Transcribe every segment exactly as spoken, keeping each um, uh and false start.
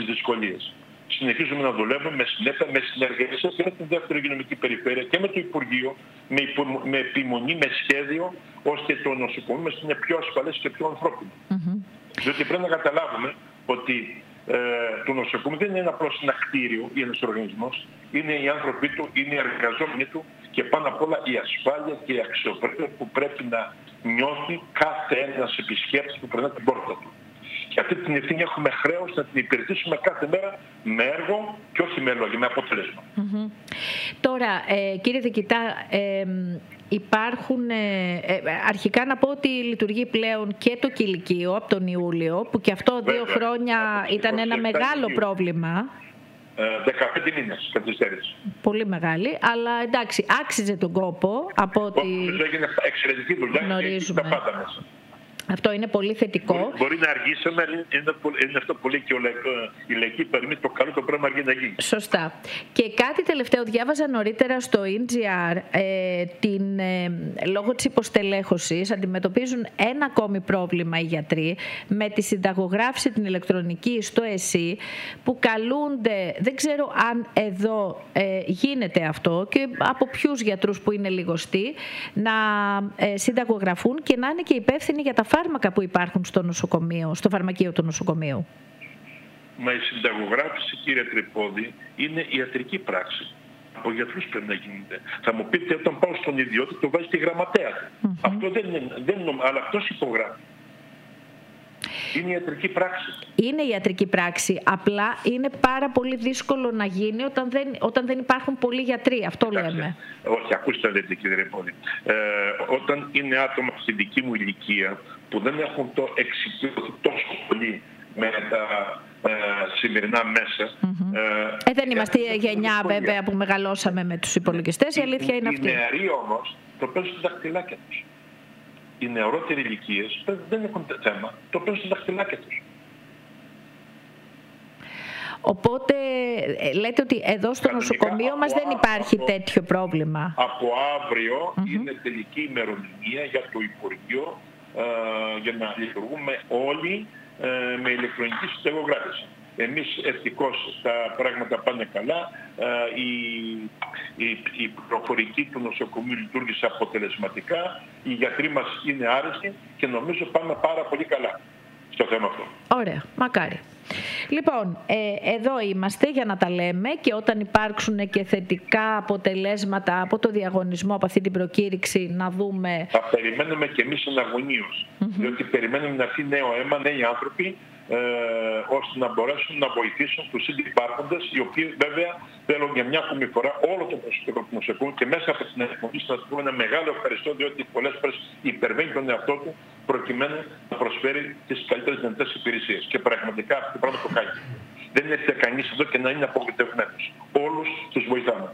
δυσκολίες. Συνεχίζουμε να δουλεύουμε με συνέπεια, με συνεργασία και με την δεύτερη υγειονομική περιφέρεια και με το Υπουργείο, με, υπο, με επιμονή, με σχέδιο, ώστε το νοσοκομείο μας είναι πιο ασφαλές και πιο ανθρώπινο. Mm-hmm. Διότι πρέπει να καταλάβουμε ότι ε, το νοσοκομείο δεν είναι απλώς ένα κτίριο ή ένας οργανισμός, είναι οι άνθρωποι του, είναι οι εργαζόμενοι του και πάνω απ' όλα η ασφάλεια και η αξιοπρέπεια που πρέπει να νιώθει κάθε ένας επισκέπτης που περνά την πόρτα του. Και αυτή την ευθύνη έχουμε χρέος να την υπηρετήσουμε κάθε μέρα με έργο και όχι με λόγια, με αποτέλεσμα. Mm-hmm. Τώρα, ε, κύριε Διοικητά, ε, υπάρχουν, ε, ε, αρχικά να πω ότι λειτουργεί πλέον και το κηλικείο από τον Ιούλιο, που και αυτό δύο Βέβαια, χρόνια ήταν ένα μεγάλο Ιουλίου. πρόβλημα. δεκαπέντε μήνες καθυστέρηση. Πολύ μεγάλη, αλλά εντάξει, άξιζε τον κόπο από ότι... Έγινε εξαιρετική δουλειά και τα πάντα μέσα. Αυτό είναι πολύ θετικό. Μπορεί, μπορεί να αργήσουμε, αλλά είναι, είναι αυτό που λέει και ο, η λαϊκή παροιμία, το καλό το πράγμα αργεί να γίνει. Σωστά. Και κάτι τελευταίο, διάβαζα νωρίτερα στο ι τζι αρ, ε, την, ε, λόγω της υποστελέχωσης αντιμετωπίζουν ένα ακόμη πρόβλημα οι γιατροί με τη συνταγογράφηση την ηλεκτρονική στο ΕΣΥ, που καλούνται, δεν ξέρω αν εδώ ε, γίνεται αυτό και από ποιους γιατρούς που είναι λιγοστοί, να ε, συνταγογραφούν και να είναι και υπεύθυνοι για τα φάρμακα που υπάρχουν στο νοσοκομείο, στο φαρμακείο του νοσοκομείου. Μα η συνταγογράφηση, κύριε Τρυπώδη, είναι ιατρική πράξη. Από γιατρούς πρέπει να γίνεται. Θα μου πείτε, όταν πάω στον ιδιώτη, το βάζει στη γραμματέα του. Mm-hmm. Αυτό δεν είναι, δεν είναι, αλλά αυτός υπογράφει. Είναι ιατρική πράξη. Είναι ιατρική πράξη. Απλά είναι πάρα πολύ δύσκολο να γίνει όταν δεν, όταν δεν υπάρχουν πολλοί γιατροί. Αυτό Κοιτάξτε, λέμε. Όχι, ακούστε λέτε, κύριε Ρεπόδη. Ε, όταν είναι άτομα στη δική μου ηλικία που δεν έχουν το εξοικειωθεί τόσο πολύ με τα ε, σημερινά μέσα. Mm-hmm. Ε, ε, δεν είμαστε η γενιά βέβαια που μεγαλώσαμε με τους υπολογιστές. Η αλήθεια είναι αυτή. Οι νεαροί όμως το παίζουν στα δαχτυλάκια τους. Οι νεωρότεροι ηλικίες δεν έχουν θέμα, το παίζουν στα δαχτυλάκια τους. Οπότε λέτε ότι εδώ στο Κανονικά, νοσοκομείο μας δεν υπάρχει από, τέτοιο πρόβλημα. Από αύριο mm-hmm. είναι τελική ημερομηνία για το Υπουργείο ε, για να λειτουργούμε όλοι ε, με ηλεκτρονική συνταγογράφηση. Εμείς ευτυχώς τα πράγματα πάνε καλά. Ε, η, η, η προφορική του νοσοκομείου λειτουργήσε αποτελεσματικά. Οι γιατροί μας είναι άρεστοι και νομίζω πάμε πάρα πολύ καλά στο θέμα αυτό. Ωραία, μακάρι. Λοιπόν, ε, εδώ είμαστε για να τα λέμε και όταν υπάρξουν και θετικά αποτελέσματα από το διαγωνισμό, από αυτή την προκήρυξη, να δούμε... Θα περιμένουμε και εμείς εναγωνίως, mm-hmm. διότι περιμένουμε να έρθει νέο αίμα, νέοι άνθρωποι, ε, ώστε να μπορέσουν να βοηθήσουν τους ήδη υπάρχοντες, οι οποίοι βέβαια θέλουν για μια ακόμη φορά όλο το προσωπικό του νοσοκομείου και μέσα από την εκπομπή να πούμε ένα μεγάλο ευχαριστώ, διότι πολλές φορές υπερβαίνει τον εαυτό του προκειμένου να προσφέρει τις καλύτερες δυνατές υπηρεσίες. Και πραγματικά αυτό το πράγμα το κάνει. Δεν έρχεται κανείς εδώ και να είναι απογοητευμένος. Όλους τους βοηθάμε.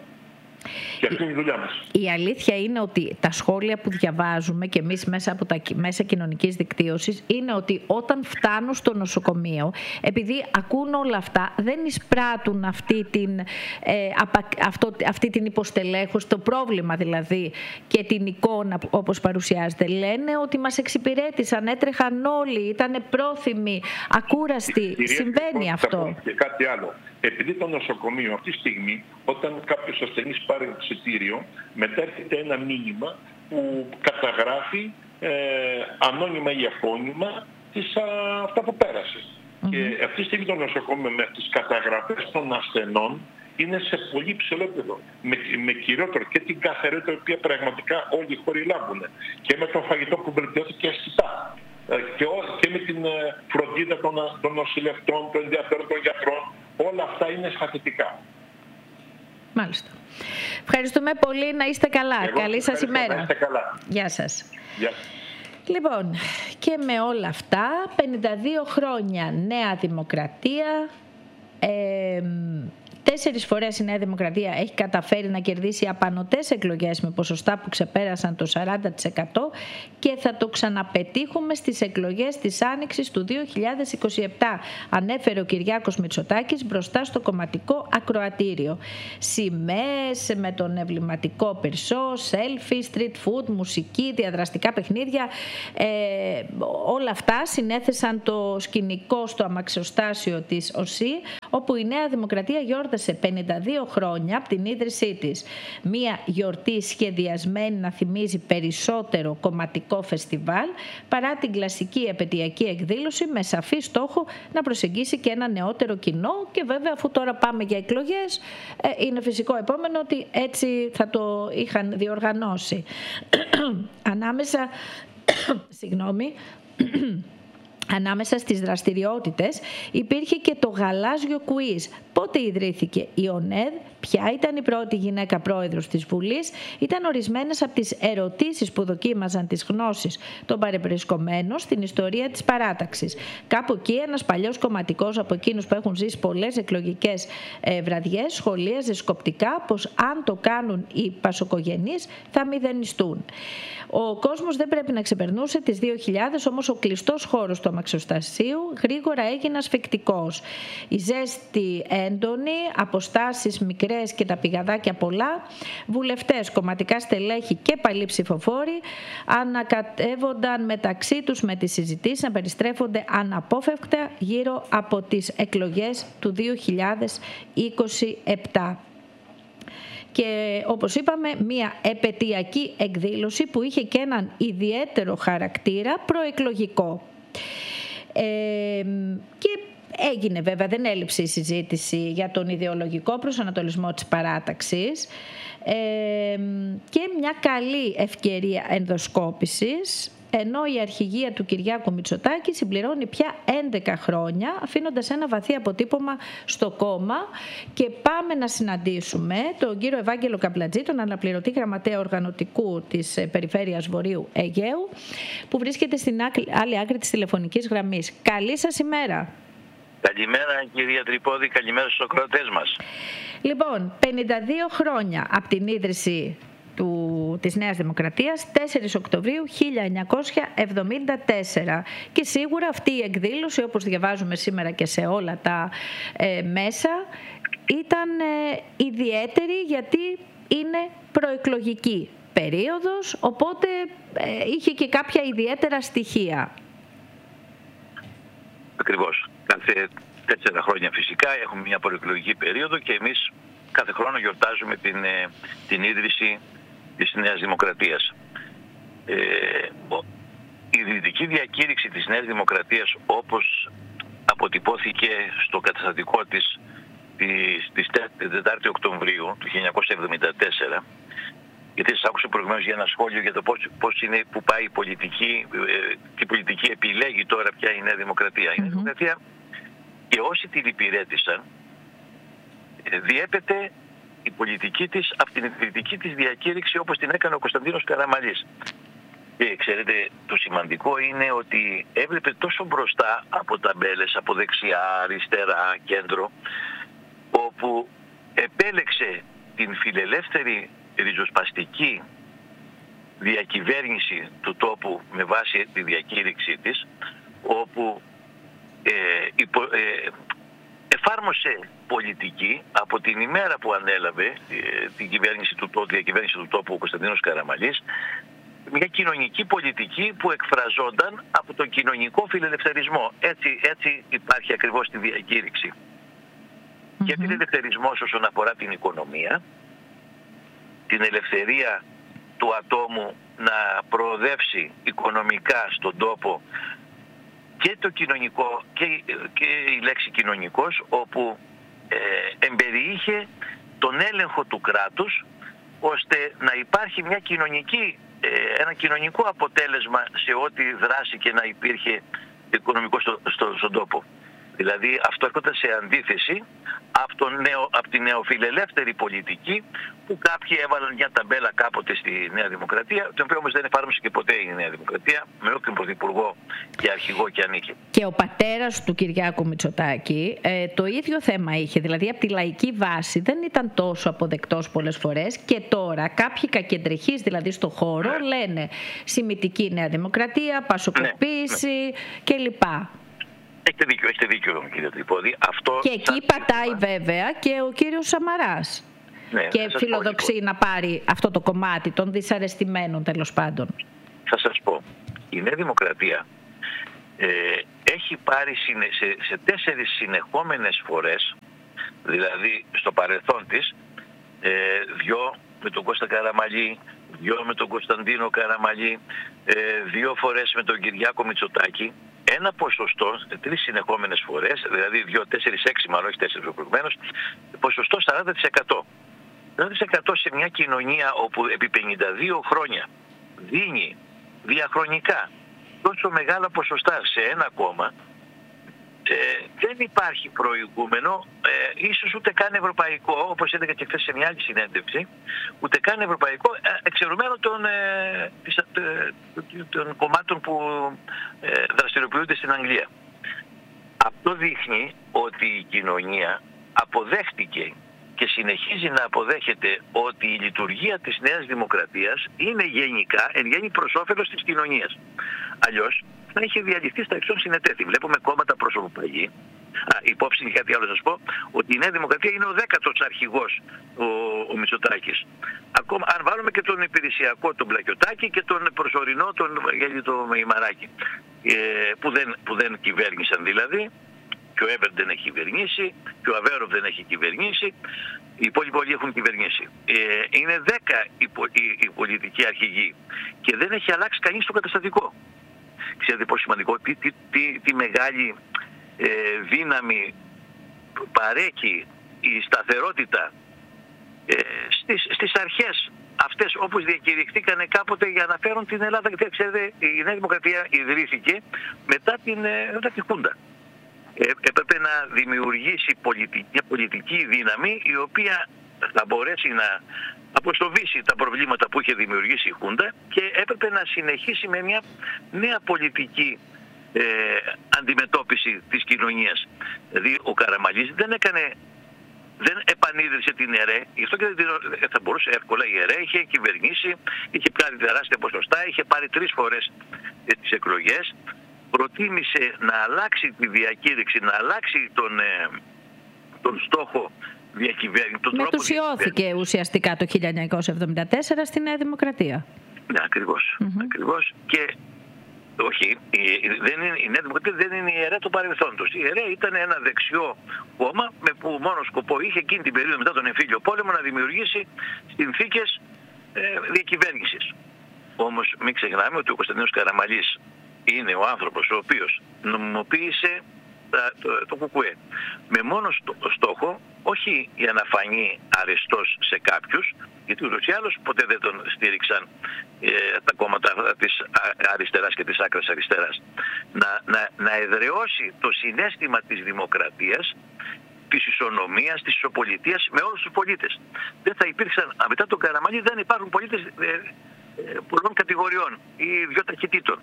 Και αυτή είναι η δουλειά μας. Η αλήθεια είναι ότι τα σχόλια που διαβάζουμε και εμείς μέσα από τα μέσα κοινωνικής δικτύωσης είναι ότι όταν φτάνουν στο νοσοκομείο, επειδή ακούν όλα αυτά, δεν εισπράττουν αυτή την, ε, απα, αυτό, αυτή την υποστελέχωση, το πρόβλημα δηλαδή και την εικόνα όπως παρουσιάζεται. Λένε ότι μας εξυπηρέτησαν, έτρεχαν όλοι, ήταν πρόθυμοι, ακούραστοι. Συμβαίνει αυτό. Και κάτι άλλο. Επειδή το νοσοκομείο αυτή τη στιγμή, όταν κάποιος ασθενής πάρει εισιτήριο, μετά έρχεται ένα μήνυμα που καταγράφει ε, ανώνυμα ή αφώνυμα τις, α, αυτά που πέρασε. Mm-hmm. Και αυτή τη στιγμή το νοσοκομείο με τις καταγραφές των ασθενών είναι σε πολύ ψηλό επίπεδο. Με, με κυριότερο και την καθαρότητα, η οποία πραγματικά όλοι οι χώροι λάβουν. Και με το φαγητό που βελτιώθηκε αισθητά. Και, και με την φροντίδα των, των νοσηλευτών, των ενδιαφέρον των γιατρών. Όλα αυτά είναι σχετικά. Μάλιστα. Ευχαριστούμε πολύ. Να είστε καλά. Εγώ Καλή σας ημέρα. Να είστε καλά. Γεια σας. Γεια. Λοιπόν, και με όλα αυτά, πενήντα δύο χρόνια Νέα Δημοκρατία, ε, Τέσσερις φορές η Νέα Δημοκρατία έχει καταφέρει να κερδίσει απανωτές εκλογές με ποσοστά που ξεπέρασαν το σαράντα τοις εκατό και θα το ξαναπετύχουμε στις εκλογές της Άνοιξης του δύο χιλιάδες είκοσι επτά, ανέφερε ο Κυριάκος Μητσοτάκης μπροστά στο κομματικό ακροατήριο. Σημαίες με τον εμβληματικό πυρσό, selfie, street food, μουσική, διαδραστικά παιχνίδια, ε, όλα αυτά συνέθεσαν το σκηνικό στο αμαξοστάσιο της ΟΣΥ, όπου η Νέα Δημοκρατία γιόρτασε πενήντα δύο χρόνια από την ίδρυσή της. Μία γιορτή σχεδιασμένη να θυμίζει περισσότερο κομματικό φεστιβάλ παρά την κλασική επαιτειακή εκδήλωση, με σαφή στόχο να προσεγγίσει και ένα νεότερο κοινό. Και βέβαια, αφού τώρα πάμε για εκλογές, είναι φυσικό επόμενο ότι έτσι θα το είχαν διοργανώσει. Ανάμεσα, συγγνώμη, Ανάμεσα στις δραστηριότητες υπήρχε και το γαλάζιο κουίζ. Πότε ιδρύθηκε η ΟΝΕΔ, ποια ήταν η πρώτη γυναίκα πρόεδρος της Βουλής, ήταν ορισμένες από τις ερωτήσεις που δοκίμαζαν τις γνώσεις των παρευρισκομένων στην ιστορία της παράταξης. Κάπου εκεί ένας παλιός κομματικός από εκείνους που έχουν ζήσει πολλές εκλογικές ε, βραδιές σχολίαζε σκοπτικά πως αν το κάνουν οι πασοκογενείς θα μηδενιστούν. Ο κόσμος δεν πρέπει να ξεπερνούσε τις δύο χιλιάδες, όμως ο κλειστός χώρος του αμαξοστασίου γρήγορα έγινε ασφικτικός. Η ζέστη έντονη, αποστάσεις μικρές και τα πηγαδάκια πολλά, βουλευτές, κομματικά στελέχη και παλιοί ψηφοφόροι ανακατεύονταν μεταξύ τους με τις συζητήσεις να περιστρέφονται αναπόφευκτα γύρω από τις εκλογές του δύο χιλιάδες είκοσι επτά. Και όπως είπαμε, μια επαιτειακή εκδήλωση που είχε και έναν ιδιαίτερο χαρακτήρα προεκλογικό. Ε, και έγινε βέβαια, δεν έλειψε η συζήτηση για τον ιδεολογικό προσανατολισμό της παράταξης ε, και μια καλή ευκαιρία ενδοσκόπησης, ενώ η αρχηγία του Κυριάκου Μητσοτάκη συμπληρώνει πια έντεκα χρόνια, αφήνοντας ένα βαθύ αποτύπωμα στο κόμμα. Και πάμε να συναντήσουμε τον κύριο Ευάγγελο Καμπλατζή, τον αναπληρωτή γραμματέα οργανωτικού της Περιφέρειας Βορείου Αιγαίου, που βρίσκεται στην άλλη άκρη της τηλεφωνικής γραμμής. Καλή σας ημέρα. Καλημέρα κυρία Τρυπόδη, καλημέρα στους ακροατές μας. Λοιπόν, πενήντα δύο χρόνια από την ίδρυση του, της Νέας Δημοκρατίας, τέσσερις Οκτωβρίου χίλια εννιακόσια εβδομήντα τέσσερα. Και σίγουρα αυτή η εκδήλωση, όπως διαβάζουμε σήμερα και σε όλα τα ε, μέσα, ήταν ε, ιδιαίτερη γιατί είναι προεκλογική περίοδος, οπότε ε, είχε και κάποια ιδιαίτερα στοιχεία. Ακριβώς. Κάθε τέσσερα χρόνια φυσικά έχουμε μια προεκλογική περίοδο και εμείς κάθε χρόνο γιορτάζουμε την, την ίδρυση της Νέας Δημοκρατίας. Ε, η δυτική διακήρυξη της Νέας Δημοκρατίας, όπως αποτυπώθηκε στο καταστατικό της της τετάρτη Οκτωβρίου του χίλια εννιακόσια εβδομήντα τέσσερα, γιατί σας άκουσα προηγουμένως για ένα σχόλιο για το πώς, πώς είναι που πάει η πολιτική, ε, τι πολιτική επιλέγει τώρα πια η Νέα Δημοκρατία. Mm-hmm. Η Νέα Δημοκρατία και όσοι την υπηρέτησαν, ε, διέπεται η πολιτική της από την ιδρυτική της διακήρυξη όπως την έκανε ο Κωνσταντίνος Καραμανλής. Και ξέρετε, το σημαντικό είναι ότι έβλεπε τόσο μπροστά από ταμπέλες, από δεξιά, αριστερά, κέντρο, όπου επέλεξε την φιλελεύθερη ριζοσπαστική διακυβέρνηση του τόπου με βάση τη διακήρυξή της, όπου ε, υπο, ε, εφάρμοσε πολιτική από την ημέρα που ανέλαβε ε, την κυβέρνηση του τόπου, διακυβέρνηση του τόπου ο Κωνσταντίνος Καραμανλής, μια κοινωνική πολιτική που εκφραζόταν από τον κοινωνικό φιλελευθερισμό. Έτσι, έτσι υπάρχει ακριβώς τη διακήρυξη. Mm-hmm. Και φιλελευθερισμός όσον αφορά την οικονομία, την ελευθερία του ατόμου να προοδεύσει οικονομικά στον τόπο, και το κοινωνικό και, και η λέξη κοινωνικός, όπου ε, εμπεριείχε τον έλεγχο του κράτους ώστε να υπάρχει μια κοινωνική, ε, ένα κοινωνικό αποτέλεσμα σε ό,τι δράση και να υπήρχε οικονομικό στο, στο, στον τόπο. Δηλαδή αυτό έρχονταν σε αντίθεση από, το νεο, από τη νεοφιλελεύθερη πολιτική που κάποιοι έβαλαν μια ταμπέλα κάποτε στη Νέα Δημοκρατία, την οποία όμως δεν εφάρμοσε και ποτέ η Νέα Δημοκρατία, με όποιον πρωθυπουργό και αρχηγό και αν είχε. Και ο πατέρας του Κυριάκου Μητσοτάκη ε, το ίδιο θέμα είχε, δηλαδή από τη λαϊκή βάση δεν ήταν τόσο αποδεκτός πολλές φορές και τώρα κάποιοι κακεντρεχείς δηλαδή στο χώρο ναι. λένε σημιτική Νέα Δημοκρατία, πασοκοποίηση ναι, ναι. κλπ. Έχετε δίκιο, έχετε δίκιο κύριε Τρυπώδη. Αυτό και εκεί πατάει σύστημα... βέβαια και ο κύριος Σαμαράς. Ναι, και φιλοδοξεί να πάρει αυτό το κομμάτι των δυσαρεστημένων τέλος πάντων. Θα σας πω, η Νέα Δημοκρατία ε, έχει πάρει συνε, σε, σε τέσσερις συνεχόμενες φορές, δηλαδή στο παρελθόν της, ε, δυο με τον Κώστα Καραμαλή, δυο με τον Κωνσταντίνο Καραμαλή, ε, δύο φορές με τον Κυριάκο Μητσοτάκη, ένα ποσοστό, τρεις συνεχόμενες φορές, δηλαδή δύο, τέσσερις, έξι μάλλον, όχι τέσσερις προηγουμένως, ποσοστό σαράντα τοις εκατό. σαράντα τοις εκατό σε μια κοινωνία όπου επί πενήντα δύο χρόνια δίνει διαχρονικά τόσο μεγάλα ποσοστά σε ένα κόμμα, ε, δεν υπάρχει προηγούμενο, ε, ίσως ούτε καν ευρωπαϊκό, όπως έλεγα και χθες σε μια άλλη συνέντευξη, ούτε καν ευρωπαϊκό, ε, εξαιρουμένο των, ε, των κομμάτων που ε, δραστηριοποιούνται στην Αγγλία. Αυτό δείχνει ότι η κοινωνία αποδέχτηκε και συνεχίζει να αποδέχεται ότι η λειτουργία της Νέας Δημοκρατίας είναι γενικά εν γέννη προς όφελος της κοινωνίας. Αλλιώς θα είχε διαλυθεί στα εξών συνετέθη. Βλέπουμε κόμματα προσωποπαγή. Α, υπόψη και κάτι άλλο να σας πω, ότι η Νέα Δημοκρατία είναι ο δέκατος αρχηγός ο, ο Μητσοτάκης. Ακόμα, αν βάλουμε και τον υπηρεσιακό, τον Πλακιωτάκη και τον προσωρινό, τον Βαγγέλη το Μεϊμαράκη, ε, που, δεν, που δεν κυβέρνησαν δηλαδή, και ο Έβερ δεν έχει κυβερνήσει, και ο Αβέροφ δεν έχει κυβερνήσει, οι υπόλοιποι όλοι έχουν κυβερνήσει. Ε, είναι δέκα οι, οι, οι πολιτικοί αρχηγοί και δεν έχει αλλάξει κανείς το καταστατικό. Ξέρετε πόσο σημαντικό, τι, τι, τι, τι μεγάλη ε, δύναμη παρέχει η σταθερότητα ε, στις, στις αρχές αυτές όπως διακηρυχθήκανε κάποτε για να φέρουν την Ελλάδα. Γιατί ξέρετε, η Νέα Δημοκρατία ιδρύθηκε μετά την, μετά την Χούντα. Ε, έπρεπε να δημιουργήσει πολιτική, μια πολιτική δύναμη η οποία θα μπορέσει να αποστοβήσει τα προβλήματα που είχε δημιουργήσει η Χούντα και έπρεπε να συνεχίσει με μια νέα πολιτική ε, αντιμετώπιση της κοινωνίας. Δηλαδή ο Καραμαλής δεν έκανε, δεν επανίδρυσε την ΕΡΕ, γι' αυτό και δεν θα μπορούσε εύκολα. Η ΕΡΕ είχε κυβερνήσει, είχε πάρει τεράστια ποσοστά, είχε πάρει τρεις φορές ε, τις εκλογές. Προτίμησε να αλλάξει τη διακήρυξη, να αλλάξει τον, ε, τον στόχο διακυβέρνηση. Μετουσιώθηκε ουσιαστικά το χίλια εννιακόσια εβδομήντα τέσσερα στη Νέα Δημοκρατία. Ναι, ακριβώς. Mm-hmm. ακριβώς. Και όχι, η, δεν είναι, η Νέα Δημοκρατία δεν είναι η ΕΡΕ του παρελθόντος. Η ΕΡΕ ήταν ένα δεξιό κόμμα με που μόνο σκοπό είχε εκείνη την περίοδο μετά τον εμφύλιο πόλεμο να δημιουργήσει συνθήκες ε, διακυβέρνησης. Όμως μην ξεχνάμε ότι ο Κωνσταντίνος Καραμαλής είναι ο άνθρωπος ο οποίος νομιμοποίησε το, το κουκουέ με μόνο στόχο, όχι για να φανεί αρεστός σε κάποιους, γιατί ούτως ή άλλως ποτέ δεν τον στήριξαν ε, τα κόμματα της αριστεράς και της άκρας αριστεράς, να, να, να εδραιώσει το συναίσθημα της δημοκρατίας, της ισονομίας, της ισοπολιτείας με όλους τους πολίτες. Δεν θα υπήρξαν, μετά τον Καραμαλή δεν υπάρχουν πολίτες ε, ε, πολλών κατηγοριών ή δυο ταχυτήτων.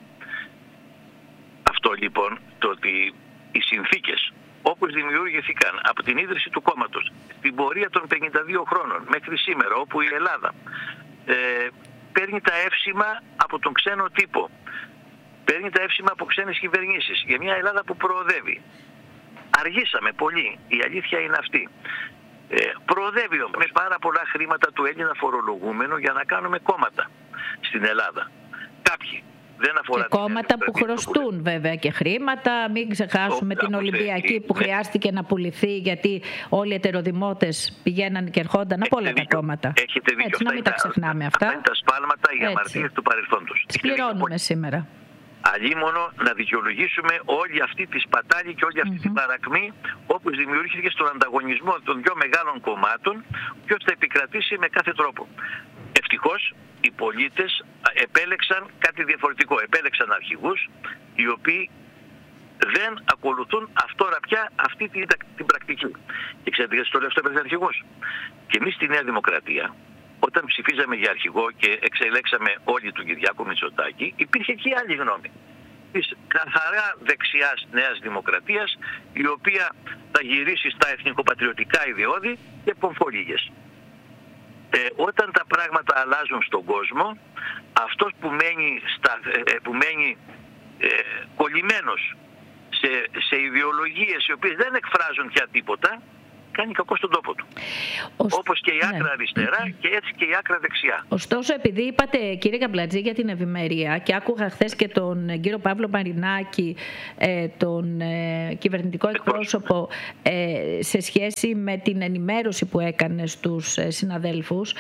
Αυτό λοιπόν, το ότι οι συνθήκες όπως δημιουργήθηκαν από την ίδρυση του κόμματος στην πορεία των πενήντα δύο χρόνων μέχρι σήμερα, όπου η Ελλάδα ε, παίρνει τα εύσημα από τον ξένο τύπο, παίρνει τα εύσημα από ξένες κυβερνήσεις για μια Ελλάδα που προοδεύει. Αργήσαμε πολύ, η αλήθεια είναι αυτή. Ε, προοδεύει όμως με πάρα πολλά χρήματα του Έλληνα φορολογούμενου για να κάνουμε κόμματα στην Ελλάδα. Κάποιοι. Δεν αφορά και κόμματα που χρωστούν που βέβαια και χρήματα. Μην ξεχάσουμε την Ολυμπιακή ε, που ναι. χρειάστηκε να πουληθεί γιατί όλοι οι ετεροδημότες πηγαίναν και ερχόνταν από όλα τα κόμματα. Έχετε δίκιο. Έτσι, να μην τα ξεχνάμε αυτά. Αυτά είναι τα σπάλματα, οι αμαρτίες του παρελθόντος. Τις πληρώνουμε σήμερα. Αλλήμωνο να δικαιολογήσουμε όλη αυτή τη σπατάλη και όλη αυτή mm-hmm. την παρακμή όπως δημιουργήθηκε στον ανταγωνισμό των δύο μεγάλων κομμάτων, ποιος θα επικρατήσει με κάθε τρόπο. Ευτυχώς οι πολίτες επέλεξαν κάτι διαφορετικό. Επέλεξαν αρχηγούς οι οποίοι δεν ακολουθούν αυτόρα πια αυτή την, την πρακτική. Και ξέρετε γιατί το λέω αυτό, παιδί αρχηγός? Και εμείς στη Νέα Δημοκρατία, όταν ψηφίζαμε για αρχηγό και εξελέξαμε όλοι του Κυριάκου Μητσοτάκη, υπήρχε και άλλη γνώμη της καθαρά δεξιάς Νέας Δημοκρατίας, η οποία θα γυρίσει στα εθνικοπατριωτικά ιδεώδη και πομφολίγες. Ε, όταν τα πράγματα αλλάζουν στον κόσμο, αυτός που μένει, στα, ε, που μένει ε, κολλημένος σε, σε ιδεολογίες οι οποίες δεν εκφράζουν πια τίποτα, κάνει κακό στον τόπο του. Ως... Όπως και η άκρα ναι. αριστερά και έτσι και η άκρα δεξιά. Ωστόσο, επειδή είπατε, κύριε Καμπλατζή, για την ευημερία, και άκουγα χθες και τον κύριο Παύλο Μαρινάκη, τον κυβερνητικό εκπρόσωπο, σε σχέση με την ενημέρωση που έκανε στους συναδέλφους,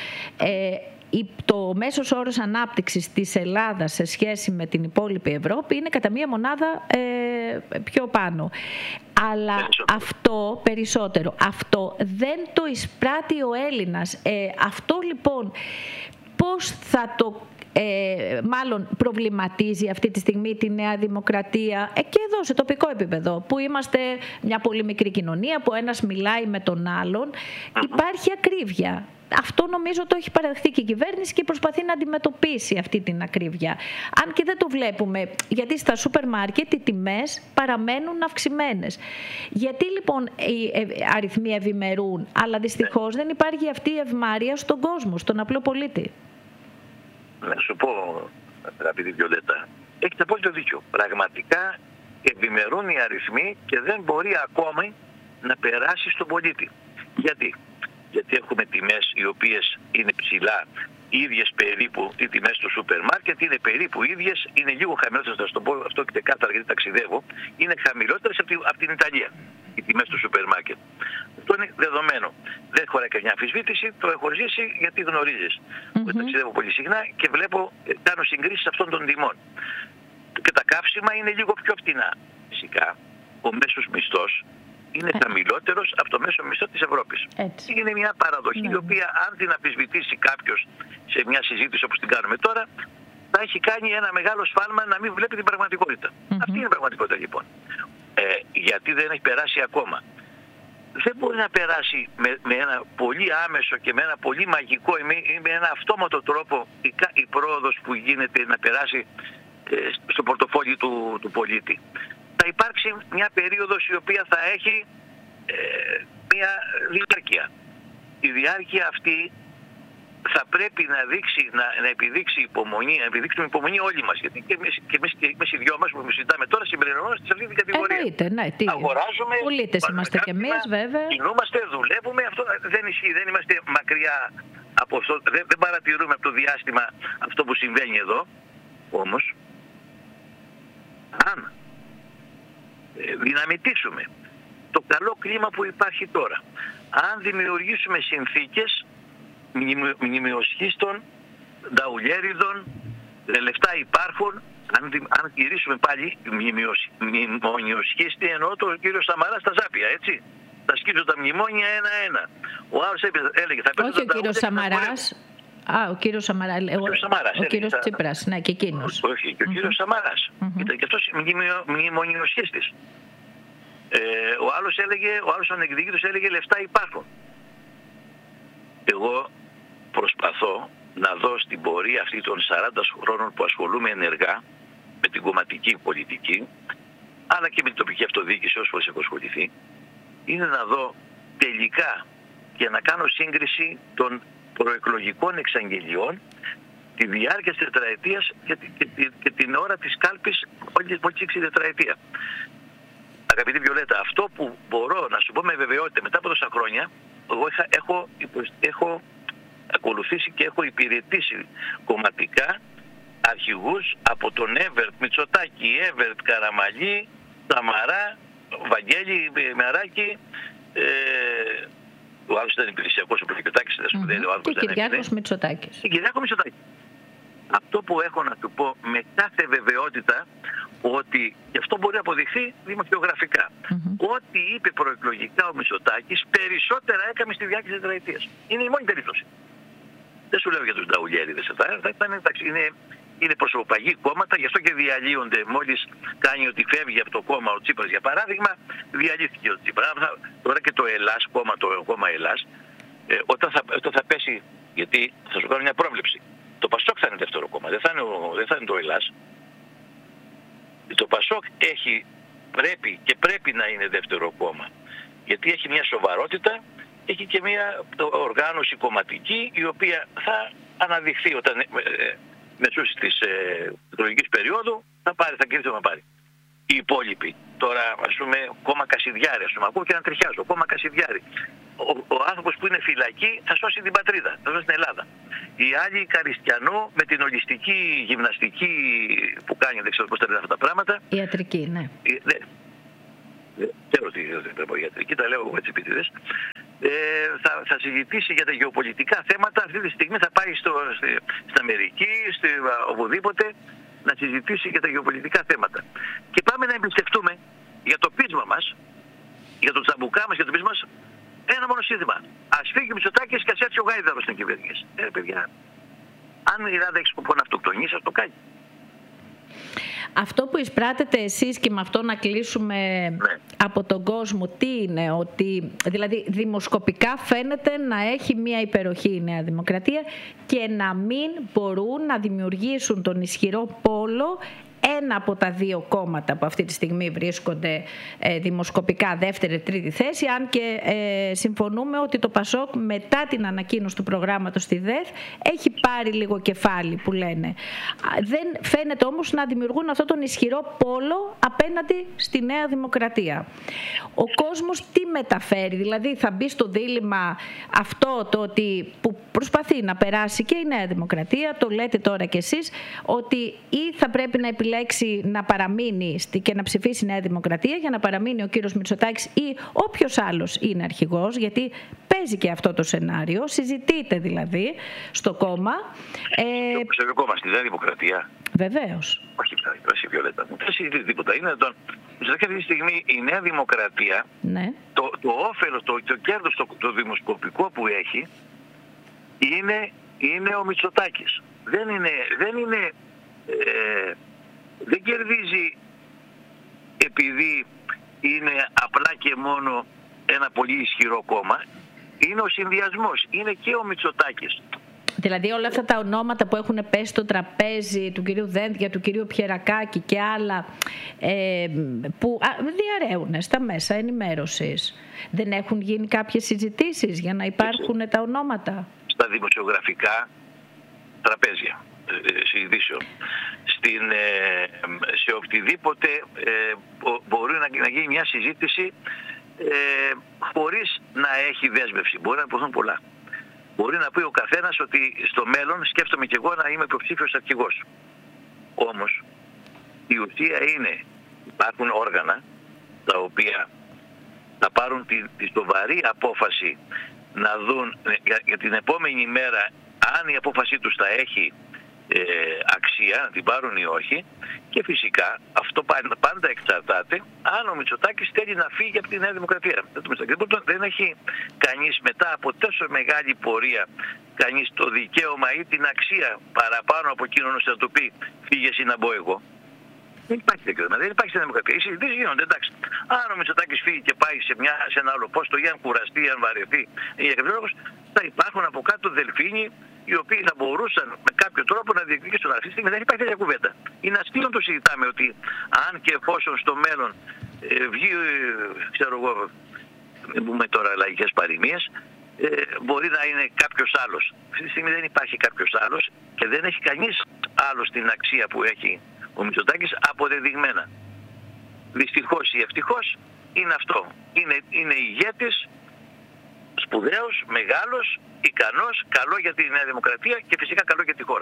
το μέσος όρος ανάπτυξης της Ελλάδας σε σχέση με την υπόλοιπη Ευρώπη είναι κατά μία μονάδα ε, πιο πάνω. Αλλά περισσότερο. αυτό, περισσότερο, αυτό δεν το εισπράττει ο Έλληνας. Ε, αυτό λοιπόν πώς θα το... Ε, μάλλον προβληματίζει αυτή τη στιγμή τη Νέα Δημοκρατία ε, και εδώ σε τοπικό επίπεδο, που είμαστε μια πολύ μικρή κοινωνία, που ένας μιλάει με τον άλλον, υπάρχει ακρίβεια. Αυτό νομίζω το έχει παραδεχτεί και η κυβέρνηση και προσπαθεί να αντιμετωπίσει αυτή την ακρίβεια. Αν και δεν το βλέπουμε, γιατί στα σούπερ μάρκετ οι τιμές παραμένουν αυξημένες. Γιατί λοιπόν οι αριθμοί ευημερούν, αλλά δυστυχώς δεν υπάρχει αυτή η ευμάρεια στον κόσμο, στον απλό πολίτη? Να σου πω, αγαπητή Βιολέτα, έχετε απόλυτο δίκιο. Πραγματικά ευημερούν οι αριθμοί και δεν μπορεί ακόμη να περάσει στον πολίτη. Γιατί? Γιατί έχουμε τιμές οι οποίες είναι ψηλά, ίδιες περίπου, οι τιμές του σούπερ μάρκετ είναι περίπου ίδιες, είναι λίγο χαμηλότερες, θα το πω αυτό και κάθαρα γιατί ταξιδεύω, είναι χαμηλότερες από, τη, από την Ιταλία οι τιμές του σούπερ μάρκετ. Αυτό είναι δεδομένο. Δεν χωράει καμιά αμφισβήτηση, το έχω ζήσει γιατί γνωρίζεις. Mm-hmm. Ταξιδεύω πολύ συχνά και βλέπω, κάνω συγκρίσεις αυτών των τιμών. Και τα καύσιμα είναι λίγο πιο φτηνά. Φυσικά, ο μέσος μισθός είναι χαμηλότερος από το μέσο μισθό της Ευρώπης. Έτσι. Είναι μια παραδοχή ναι. η οποία αν την αμφισβητήσει κάποιος σε μια συζήτηση όπως την κάνουμε τώρα, θα έχει κάνει ένα μεγάλο σφάλμα να μην βλέπει την πραγματικότητα. Mm-hmm. Αυτή είναι η πραγματικότητα λοιπόν. Ε, γιατί δεν έχει περάσει ακόμα. Δεν μπορεί να περάσει με, με ένα πολύ άμεσο και με ένα πολύ μαγικό ή με ένα αυτόματο τρόπο η, η πρόοδος που γίνεται να περάσει ε, στο πορτοφόλι του, του πολίτη. Θα υπάρξει μια περίοδος η οποία θα έχει ε, μια διάρκεια. Η διάρκεια αυτή θα πρέπει να, δείξει, να, να επιδείξει υπομονή, να επιδείξουμε υπομονή όλοι μας. Γιατί και εμείς, και εμείς, και εμείς οι δυο μας που συζητάμε τώρα συμπεριλαμβανόμαστε σε αυτή την κατηγορία. Εννοείται, ναι, τι... Αγοράζουμε, πολίτες είμαστε κι εμείς βέβαια. Κινούμαστε, δουλεύουμε, αυτό δεν ισχύει, δεν είμαστε μακριά από αυτό, δεν, δεν παρατηρούμε από το διάστημα αυτό που συμβαίνει εδώ. Όμως, αν δυναμητήσουμε το καλό κλίμα που υπάρχει τώρα, αν δημιουργήσουμε συνθήκες μνημειοσχίστων, νταουλιέριδων, λεφτά υπάρχουν, αν, αν γυρίσουμε πάλι μνημονιοσχίστη, εννοώ τον κύριο Σαμαρά στα Ζάπια, έτσι. Θα σκύψω τα μνημόνια ένα-ένα. Ο άλλος έλεγε θα πέσουν τα νταουλιέριδα. Όχι ο κύριος Σαμαράς. Α, ο κύριος Σαμαρά, ο κύριος, Σαμαράς, ο κύριος θα... Τσίπρας, ναι, και εκείνος. Όχι, και ο κύριος mm-hmm. Σαμαράς. Mm-hmm. Ήταν και αυτός μνημονιοσχίστης. Ε, ο άλλος έλεγε, ο άλλος ανεκδίκητος έλεγε λεφτά υπάρχουν. Εγώ προσπαθώ να δω στην πορεία αυτή των σαράντα χρόνων που ασχολούμαι ενεργά με την κομματική πολιτική, αλλά και με την τοπική αυτοδιοίκηση όσο έχω ασχοληθεί, είναι να δω τελικά και να κάνω σύγκριση των προεκλογικών εξαγγελιών τη διάρκεια της τετραετίας και, και, και, και την ώρα της κάλπης όλη η τετραετία. Αγαπητή Βιολέτα, αυτό που μπορώ να σου πω με βεβαιότητα μετά από τόσα χρόνια, εγώ είχα, έχω, έχω ακολουθήσει και έχω υπηρετήσει κομματικά αρχηγούς από τον Εύερτ Μητσοτάκη, Εύερτ Καραμαλή, Σαμαρά, Βαγγέλη Μεράκη, ε, ο άλλος ήταν υπηρεσιακός, ο Πλοκετάκης, mm-hmm. και Κυριάκος Μητσοτάκης. Και Κυριάκο Μητσοτάκη. Αυτό που έχω να του πω με κάθε βεβαιότητα, ότι και αυτό μπορεί να αποδειχθεί δημοσιογραφικά. Mm-hmm. Ό,τι είπε προεκλογικά ο Μητσοτάκης περισσότερα έκαμε στη διάρκεια της τετραετίας. Είναι η μόνη περίπτωση. Δεν σου λέω για τους νταουλιέριδες. Θα ήταν, εντάξει, είναι, είναι προσωπαγή κόμματα, γι' αυτό και διαλύονται. Μόλις κάνει ότι φεύγει από το κόμμα ο Τσίπρας, για παράδειγμα, διαλύθηκε ο Τσίπρας. Τώρα και το Ελλάς, κόμμα, το κόμμα Ελλάς, ε, όταν, θα, όταν θα πέσει, γιατί θα σου κάνω μια πρόβλεψη, το Πασόκ θα είναι δεύτερο κόμμα, δεν θα είναι, ο, δεν θα είναι το Ελλάς. Το Πασόκ έχει, πρέπει και πρέπει να είναι δεύτερο κόμμα, γιατί έχει μια σοβαρότητα, έχει και μια οργάνωση κομματική, η οποία θα αναδειχθεί όταν ε, ε, μεσούσεις της ε, εκλογικής περίοδου, θα πάρει, θα κερδίσει να πάρει. Οι υπόλοιποι, τώρα ας πούμε κόμμα Κασιδιάρη, ας πούμε, ακούω και να τριχιάζω, κόμμα Κασιδιάρη. Ο, ο άνθρωπος που είναι φυλακή θα σώσει την πατρίδα, θα σώσει την Ελλάδα. Οι άλλοι Καριστιανού με την ολιστική γυμναστική που κάνει, δεν ξέρω πώς τα λένε αυτά τα πράγματα. Ιατρική, ναι. Ε, ναι. Ξέρω τι δεν πω ιατρική, τα λέω εγώ έτσι επίτηδες. Ε, θα, θα συζητήσει για τα γεωπολιτικά θέματα. Αυτή τη στιγμή θα πάει στο, στη, στην Αμερική, στη, οπουδήποτε, να συζητήσει για τα γεωπολιτικά θέματα. Και πάμε να εμπιστευτούμε για το πείσμα μας, για το τσαμπουκά μας, για το πείσμα μας, ένα μόνο σύνθημα. Ας φύγει ο Μητσοτάκης και ας έρθει ο Γάιδαρος στην κυβέρνηση. Ε, παιδιά, αν η Ελλάδα έχει σκοπό να αυτοκτονήσει, ας το κάνει. Αυτό που εισπράτετε εσείς, και με αυτό να κλείσουμε, ναι, από τον κόσμο, τι είναι? Ότι δηλαδή δημοσκοπικά φαίνεται να έχει μια υπεροχή η Νέα Δημοκρατία και να μην μπορούν να δημιουργήσουν τον ισχυρό πόλο ένα από τα δύο κόμματα που αυτή τη στιγμή βρίσκονται ε, δημοσκοπικά δεύτερη-τρίτη θέση, αν και ε, συμφωνούμε ότι το Πασόκ μετά την ανακοίνωση του προγράμματος στη ΔΕΘ έχει πάρει λίγο κεφάλι, που λένε. Δεν φαίνεται όμως να δημιουργούν αυτόν τον ισχυρό πόλο απέναντι στη Νέα Δημοκρατία. Ο κόσμος τι μεταφέρει? Δηλαδή θα μπει στο δίλημμα αυτό το ότι που προσπαθεί να περάσει και η Νέα Δημοκρατία, το λέτε τώρα κι εσείς, ότι ή θα πρέπει να επιλέξει να παραμείνει και να ψηφίσει η Νέα Δημοκρατία για να παραμείνει ο κύριος Μητσοτάκης ή όποιος άλλος είναι αρχηγός, γιατί παίζει και αυτό το σενάριο, συζητείται δηλαδή στο κόμμα. Ε, στο κόμμα, στη Νέα Δημοκρατία. Βεβαίως. Όχι, όχι, Βιολέτα. Δεν συζητείται τίποτα. Είναι τον... αυτή τη στιγμή η Νέα Δημοκρατία, ναι, το, το όφελος, το, το κέρδος, το, το δημοσκοπικό που έχει είναι, είναι ο Μητσοτάκης. Δεν είναι... Δεν είναι ε, δεν κερδίζει επειδή είναι απλά και μόνο ένα πολύ ισχυρό κόμμα. Είναι ο συνδυασμός. Είναι και ο Μητσοτάκης. Δηλαδή όλα αυτά τα ονόματα που έχουν πέσει στο τραπέζι του κυρίου Δένδια, του κυρίου Πιερακάκη και άλλα ε, που α, διαρρέουν στα μέσα ενημέρωσης, δεν έχουν γίνει κάποιες συζητήσεις για να υπάρχουν Έτσι. τα ονόματα? Στα δημοσιογραφικά τραπέζια συζητήσεων, στην, σε οτιδήποτε ε, μπορεί να, να γίνει μια συζήτηση ε, χωρίς να έχει δέσμευση. Μπορεί να υποθούν πολλά. Μπορεί να πει ο καθένας ότι στο μέλλον σκέφτομαι και εγώ να είμαι υποψήφιος αρχηγός. Όμως η ουσία είναι, υπάρχουν όργανα τα οποία θα πάρουν τη, τη σοβαρή απόφαση να δουν για, για την επόμενη μέρα αν η απόφασή τους θα έχει Ε, αξία, να την πάρουν ή όχι, και φυσικά αυτό πάντα εξαρτάται αν ο Μητσοτάκης θέλει να φύγει από τη Νέα Δημοκρατία. Δεν έχει κανείς μετά από τόσο μεγάλη πορεία κανείς το δικαίωμα ή την αξία παραπάνω από εκείνον ώστε να του πει φύγε εσύ να μπω εγώ. Δεν υπάρχει τέτοιο θέμα. Δεν υπάρχει στην Δημοκρατία. Οι συζητήσεις γίνονται, εντάξει. Αν ο Μητσοτάκης φύγει και πάει σε, μια, σε ένα άλλο πόστο ή αν κουραστεί, ή αν βαρεθεί ή για κάποιο λόγο, θα υπάρχουν από κάτω δελφίνοι οι οποίοι θα μπορούσαν με κάποιο τρόπο να διεκδικήσουν. Αυτή τη στιγμή δεν υπάρχει τέτοια κουβέντα. Είναι αστείο να το συζητάμε ότι αν και εφόσον στο μέλλον ε, βγει, ε, ξέρω εγώ, μην πούμε τώρα λαϊκές παροιμίες, ε, μπορεί να είναι κάποιος άλλος. Αυτή τη στιγμή δεν υπάρχει κάποιος άλλος και δεν έχει κανείς άλλος την αξία που έχει ο Μητσοτάκης αποδεδειγμένα. Δυστυχώς ή ευτυχώς είναι αυτό. Είναι, είναι ηγέτης, σπουδαίος, μεγάλος, ικανός, καλό για τη Νέα Δημοκρατία και φυσικά καλό για τη χώρα.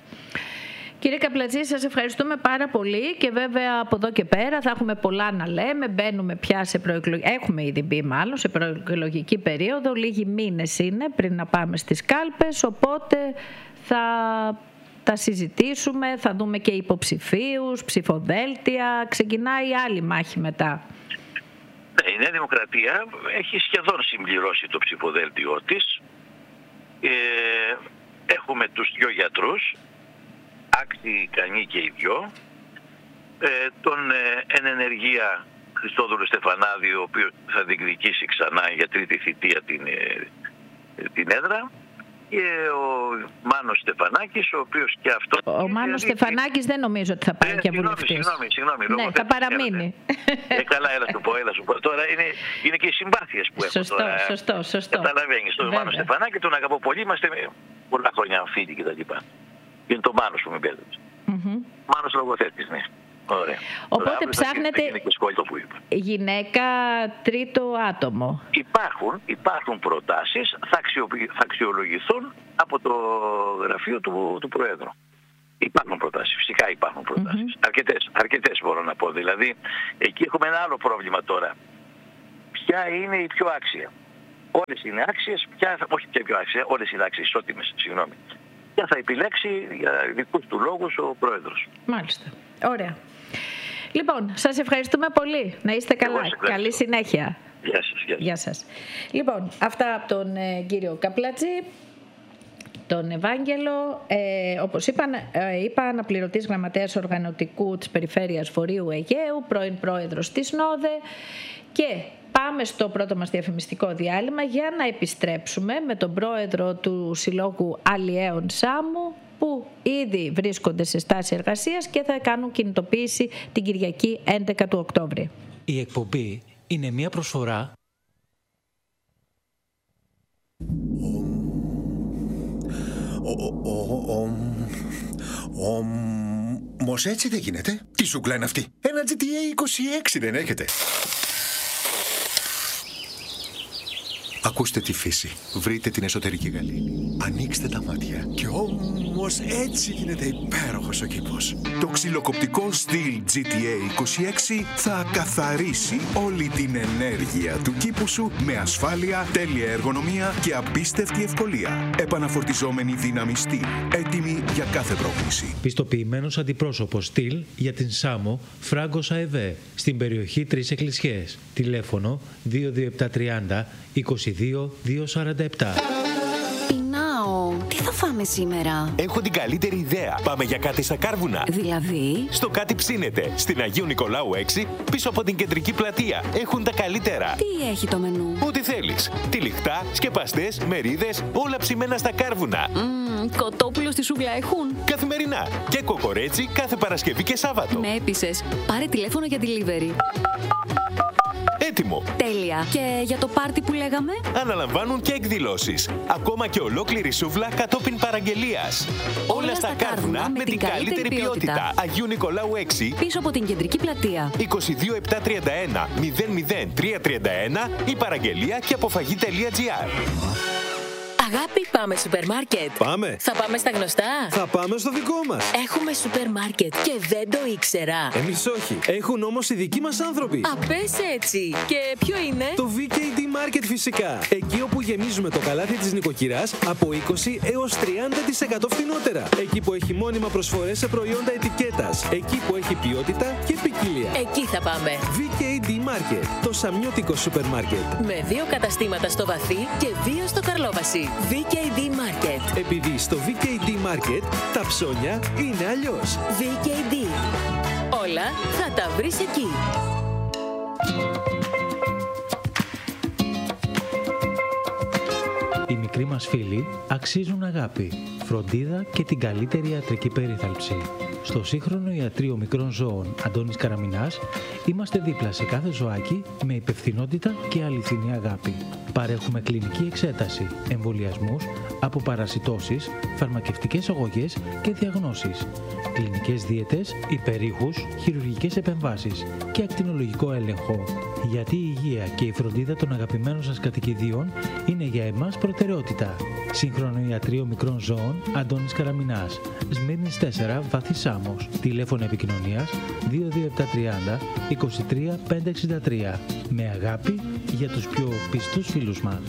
Κύριε Καπλατζή, σας ευχαριστούμε πάρα πολύ και βέβαια από εδώ και πέρα θα έχουμε πολλά να λέμε. Μπαίνουμε πια σε προεκλογική, έχουμε ήδη μπει μάλλον σε προεκλογική περίοδο, λίγοι μήνες είναι πριν να πάμε στις κάλπες, οπότε θα τα συζητήσουμε, θα δούμε και υποψηφίους, ψηφοδέλτια, ξεκινάει η άλλη μάχη μετά. Η Νέα Δημοκρατία έχει σχεδόν συμπληρώσει το ψηφοδέλτιό της. Ε, έχουμε τους δυο γιατρούς, άξιοι ικανοί και οι δυο, ε, τον ε, εν ενεργεία Χριστόδουλο Στεφανάδη, ο οποίος θα διεκδικήσει ξανά για τρίτη θητεία την, ε, την έδρα, και ο Μάνος Στεφανάκης, ο οποίος και αυτό... Ο Μάνος Στεφανάκης δεν νομίζω ότι θα πάει για βουλευτής. Συγγνώμη, συγγνώμη. Ναι, θα παραμείνει. Ε, καλά, έλα σου πω, έλα σου πω. Τώρα είναι, είναι και οι συμπάθειες που έχω. Σωστό, τώρα. Σωστό, σωστό. Καταλαβαίνεις, τον Μάνο Στεφανάκη τον αγαπώ πολύ, είμαστε πολλά χρόνια φίλοι και τα λοιπά. Είναι το Μάνος που με μπέρδεψε. Mm-hmm. Μάνος λογοθέτης, ναι. Ωραία. Οπότε τώρα, ψάχνετε που είπα. Γυναίκα τρίτο άτομο. Υπάρχουν, υπάρχουν προτάσεις, θα, αξιοποιη, θα αξιολογηθούν από το γραφείο του, του Προέδρου. Υπάρχουν προτάσεις, φυσικά υπάρχουν προτάσεις. Mm-hmm. Αρκετές, αρκετές μπορώ να πω. Δηλαδή, εκεί έχουμε ένα άλλο πρόβλημα τώρα. Ποια είναι η πιο άξια? Όλες είναι άξιες, ποια, όχι ποια πιο άξια, όλες είναι άξιες, ισότιμες, συγγνώμη. Ποια θα επιλέξει για δικούς του λόγους ο Πρόεδρος. Μάλιστα. Ωραία. Λοιπόν, σας ευχαριστούμε πολύ. Να είστε καλά. Καλή συνέχεια. Γεια σας. Γεια σας. Γεια σας. Λοιπόν, αυτά από τον ε, κύριο Καπλατζή, τον Ευάγγελο. Ε, όπως είπαν, ε, είπα, αναπληρωτής γραμματέας οργανωτικού της Περιφέρειας Βορείου Αιγαίου, πρώην πρόεδρος της ΝΟΔΕ. Και πάμε στο πρώτο μας διαφημιστικό διάλειμμα για να επιστρέψουμε με τον πρόεδρο του Συλλόγου Αλλιέων Σάμου, που ήδη βρίσκονται σε στάση εργασίας και θα κάνουν κινητοποίηση την Κυριακή έντεκα του Οκτώβρη. Η εκπομπή είναι μια προσφορά. Όμως έτσι δεν γίνεται. Τι σούκλα είναι αυτή? Ένα τζι τι έι είκοσι έξι δεν έχετε? Ακούστε τη φύση. Βρείτε την εσωτερική γαλήνη. Ανοίξτε τα μάτια. Και όμως έτσι γίνεται υπέροχος ο κήπος. Το ξυλοκοπτικό στυλ τζι τι έι είκοσι έξι θα καθαρίσει όλη την ενέργεια του κήπου σου με ασφάλεια, τέλεια εργονομία και απίστευτη ευκολία. Επαναφορτιζόμενη δύναμη στυλ. Έτοιμη για κάθε πρόκληση. Πιστοποιημένος αντιπρόσωπος στυλ για την Σάμο Φράγκος ΑΕΒ στην περιοχή Τρεις Εκκλησιές. Τηλέφωνο δύο δύο επτά τριάντα είκοσι δύο διακόσια σαράντα επτά. Πεινάω. Τι θα φάμε σήμερα? Έχω την καλύτερη ιδέα. Πάμε για κάτι στα Κάρβουνα. Δηλαδή? Στο Κάτι Ψήνεται. Στην Αγίου Νικολάου έξι, πίσω από την κεντρική πλατεία. Έχουν τα καλύτερα. Τι έχει το μενού? Ό,τι θέλεις. Τυλιχτά, σκεπαστές, μερίδες, όλα ψημένα στα Κάρβουνα. Mm, κοτόπουλο στη σούγκλα έχουν? Καθημερινά. Και κοκορέτσι κάθε Παρασκευή και Σάββατο. Με έπεισες. Πάρε τηλέφωνο για delivery. Έτοιμο. Τέλεια. Και για το πάρτι που λέγαμε? Αναλαμβάνουν και εκδηλώσεις. Ακόμα και ολόκληρη σούβλα κατόπιν παραγγελίας. Όλα, Όλα στα Κάρβουνα με την καλύτερη ποιότητα. ποιότητα. Αγίου Νικολάου έξι, πίσω από την κεντρική πλατεία. είκοσι δύο επτά τριάντα ένα μηδέν μηδέν τρία τριάντα ένα ή παραγγελία και αποφαγή τελεία τζι άρ. Αγάπη, πάμε σούπερ μάρκετ. Πάμε. Θα πάμε στα γνωστά. Θα πάμε στο δικό μας. Έχουμε σούπερ μάρκετ και δεν το ήξερα. Εμείς όχι. Έχουν όμως οι δικοί μας άνθρωποι. Α, πες έτσι. Και ποιο είναι? Το βι κέι ντι Market φυσικά. Εκεί όπου γεμίζουμε το καλάθι της νοικοκυράς από είκοσι έως τριάντα τοις εκατό φθηνότερα. Εκεί που έχει μόνιμα προσφορές σε προϊόντα ετικέτας. Εκεί που έχει ποιότητα και ποικιλία. Εκεί θα πάμε. βι κέι ντι Market. Το σαμιώτικο σούπερ μάρκετ. Με δύο καταστήματα στο Βαθύ και δύο στο Καρλόβαση. βι κέι ντι Market. Επειδή στο βι κέι ντι Market τα ψώνια είναι αλλιώς. βι κέι ντι. Όλα θα τα βρεις εκεί. Οι μικροί μας φίλοι αξίζουν αγάπη, φροντίδα και την καλύτερη ιατρική περίθαλψη. Στο σύγχρονο ιατρείο μικρών ζώων Αντώνης Καραμινάς είμαστε δίπλα σε κάθε ζωάκι με υπευθυνότητα και αληθινή αγάπη. Παρέχουμε κλινική εξέταση, εμβολιασμούς, αποπαρασιτώσεις, φαρμακευτικές αγωγές και διαγνώσεις, κλινικές δίαιτες, υπερήχους, χειρουργικές επεμβάσεις και ακτινολογικό έλεγχο. Γιατί η υγεία και η φροντίδα των αγαπημένων σας κατοικιδίων είναι για εμάς προτεραιότητα. Σύγχρονο ιατρείο μικρών ζώων Αντώνης Καραμινάς, Σμύρνης τέσσερα, Βάθη Σάμος. Τηλέφωνο επικοινωνίας δύο δύο επτά τριάντα είκοσι τρία πεντακόσια εξήντα τρία. Με αγάπη για τους πιο πιστούς φίλους μας.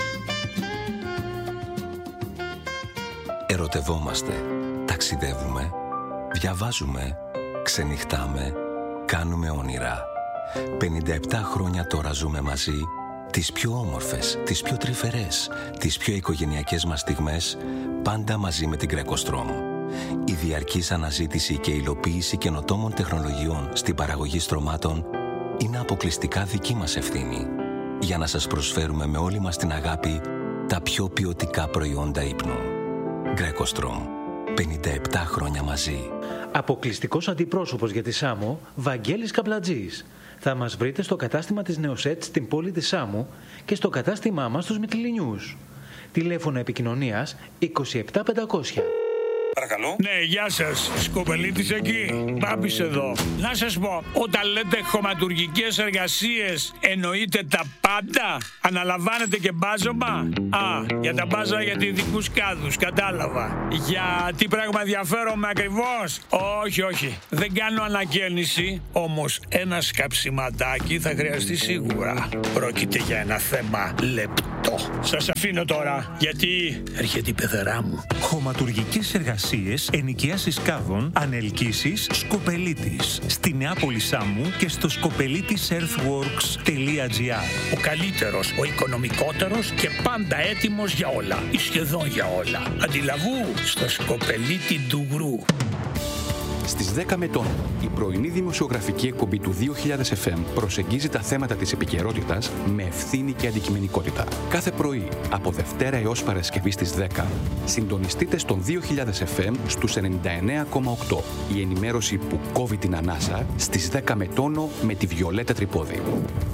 Ερωτευόμαστε, ταξιδεύουμε, διαβάζουμε, ξενυχτάμε, κάνουμε όνειρα. πενήντα επτά χρόνια τώρα ζούμε μαζί, τις πιο όμορφες, τις πιο τρυφερές, τις πιο οικογενειακές μας στιγμές, πάντα μαζί με την Greco Strom. η διαρκής αναζήτηση και υλοποίηση καινοτόμων τεχνολογιών στην παραγωγή στρωμάτων είναι αποκλειστικά δική μας ευθύνη, για να σας προσφέρουμε με όλη μας την αγάπη τα πιο ποιοτικά προϊόντα ύπνου. Γκρέκοστρομ. πενήντα επτά χρόνια μαζί. Αποκλειστικός αντιπρόσωπος για τη Σάμο, Βαγγέλης Καπλατζής. Θα μας βρείτε στο κατάστημα της Νεοσέτ στην πόλη της Σάμου και στο κατάστημά μας στους Μυτιληνιούς. Τηλέφωνο επικοινωνίας είκοσι επτά πεντακόσια. Παρακαλώ. Ναι, γεια σας. Σκοπελίτης εκεί. Μπάμπης εδώ. Να σας πω, όταν λέτε χωματουργικές εργασίες, εννοείτε τα πάντα? Αναλαμβάνετε και μπάζωμα? Α, για τα μπάζα για ειδικούς κάδους, κατάλαβα. Για τι πράγμα ενδιαφέρομαι ακριβώς? Όχι, όχι. Δεν κάνω ανακαίνιση, όμως ένα σκαψιματάκι θα χρειαστεί σίγουρα. Πρόκειται για ένα θέμα λεπτό. Σας αφήνω τώρα, γιατί έρχεται η πεθερά μου. Χωματουργικές εργασίες, ενοικίασης κάδων, ανελκύσεις, Σκοπελίτης. Στη Νεάπολη Σάμου και στο σκοπελίτης earthworks τελεία τζι άρ. Ο καλύτερος, ο οικονομικότερος και πάντα έτοιμος για όλα. Ή σχεδόν για όλα. Αντιλαβού στο Σκοπελίτη Ντουγρού. Στις δέκα Μετών, η πρωινή δημοσιογραφική εκπομπή του δύο χιλιάδες εφ εμ προσεγγίζει τα θέματα της επικαιρότητας με ευθύνη και αντικειμενικότητα. Κάθε πρωί, από Δευτέρα έως Παρασκευή στις δέκα, συντονιστείτε στον δύο χιλιάδες εφ εμ στους ενενήντα εννέα κόμμα οκτώ. Η ενημέρωση που κόβει την ανάσα στις δέκα Μετώνο με τη Βιολέτα Τρυπόδη.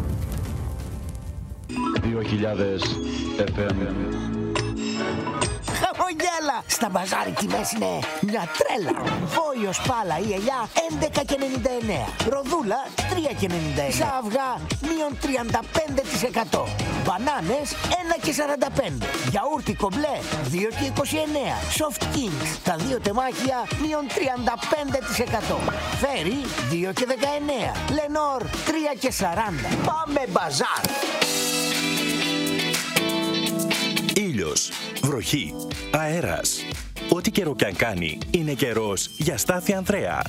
δύο χιλιάδες εφ εμ. Χαμογέλα! Στα μπαζάρι τιμές είναι μια τρέλα. Βόλιος πάλα ή ελιά έντεκα και ενενήντα εννέα. Ροδούλα τρία και ενενήντα εννέα. Ζαυγά μείον τριάντα πέντε τοις εκατό. Μπανάνες ένα και σαράντα πέντε. Γιαούρτι κομπλέ δύο και είκοσι εννέα. Soft Kings τα δύο τεμάχια μείον τριάντα πέντε τοις εκατό. Φέρι δύο και δεκαεννέα. Λενόρ τρία και σαράντα. Πάμε μπαζάρ! Ήλιος, βροχή, αέρας. Ό,τι καιρό κι αν κάνει, είναι καιρός για Στάθη Ανδρέα.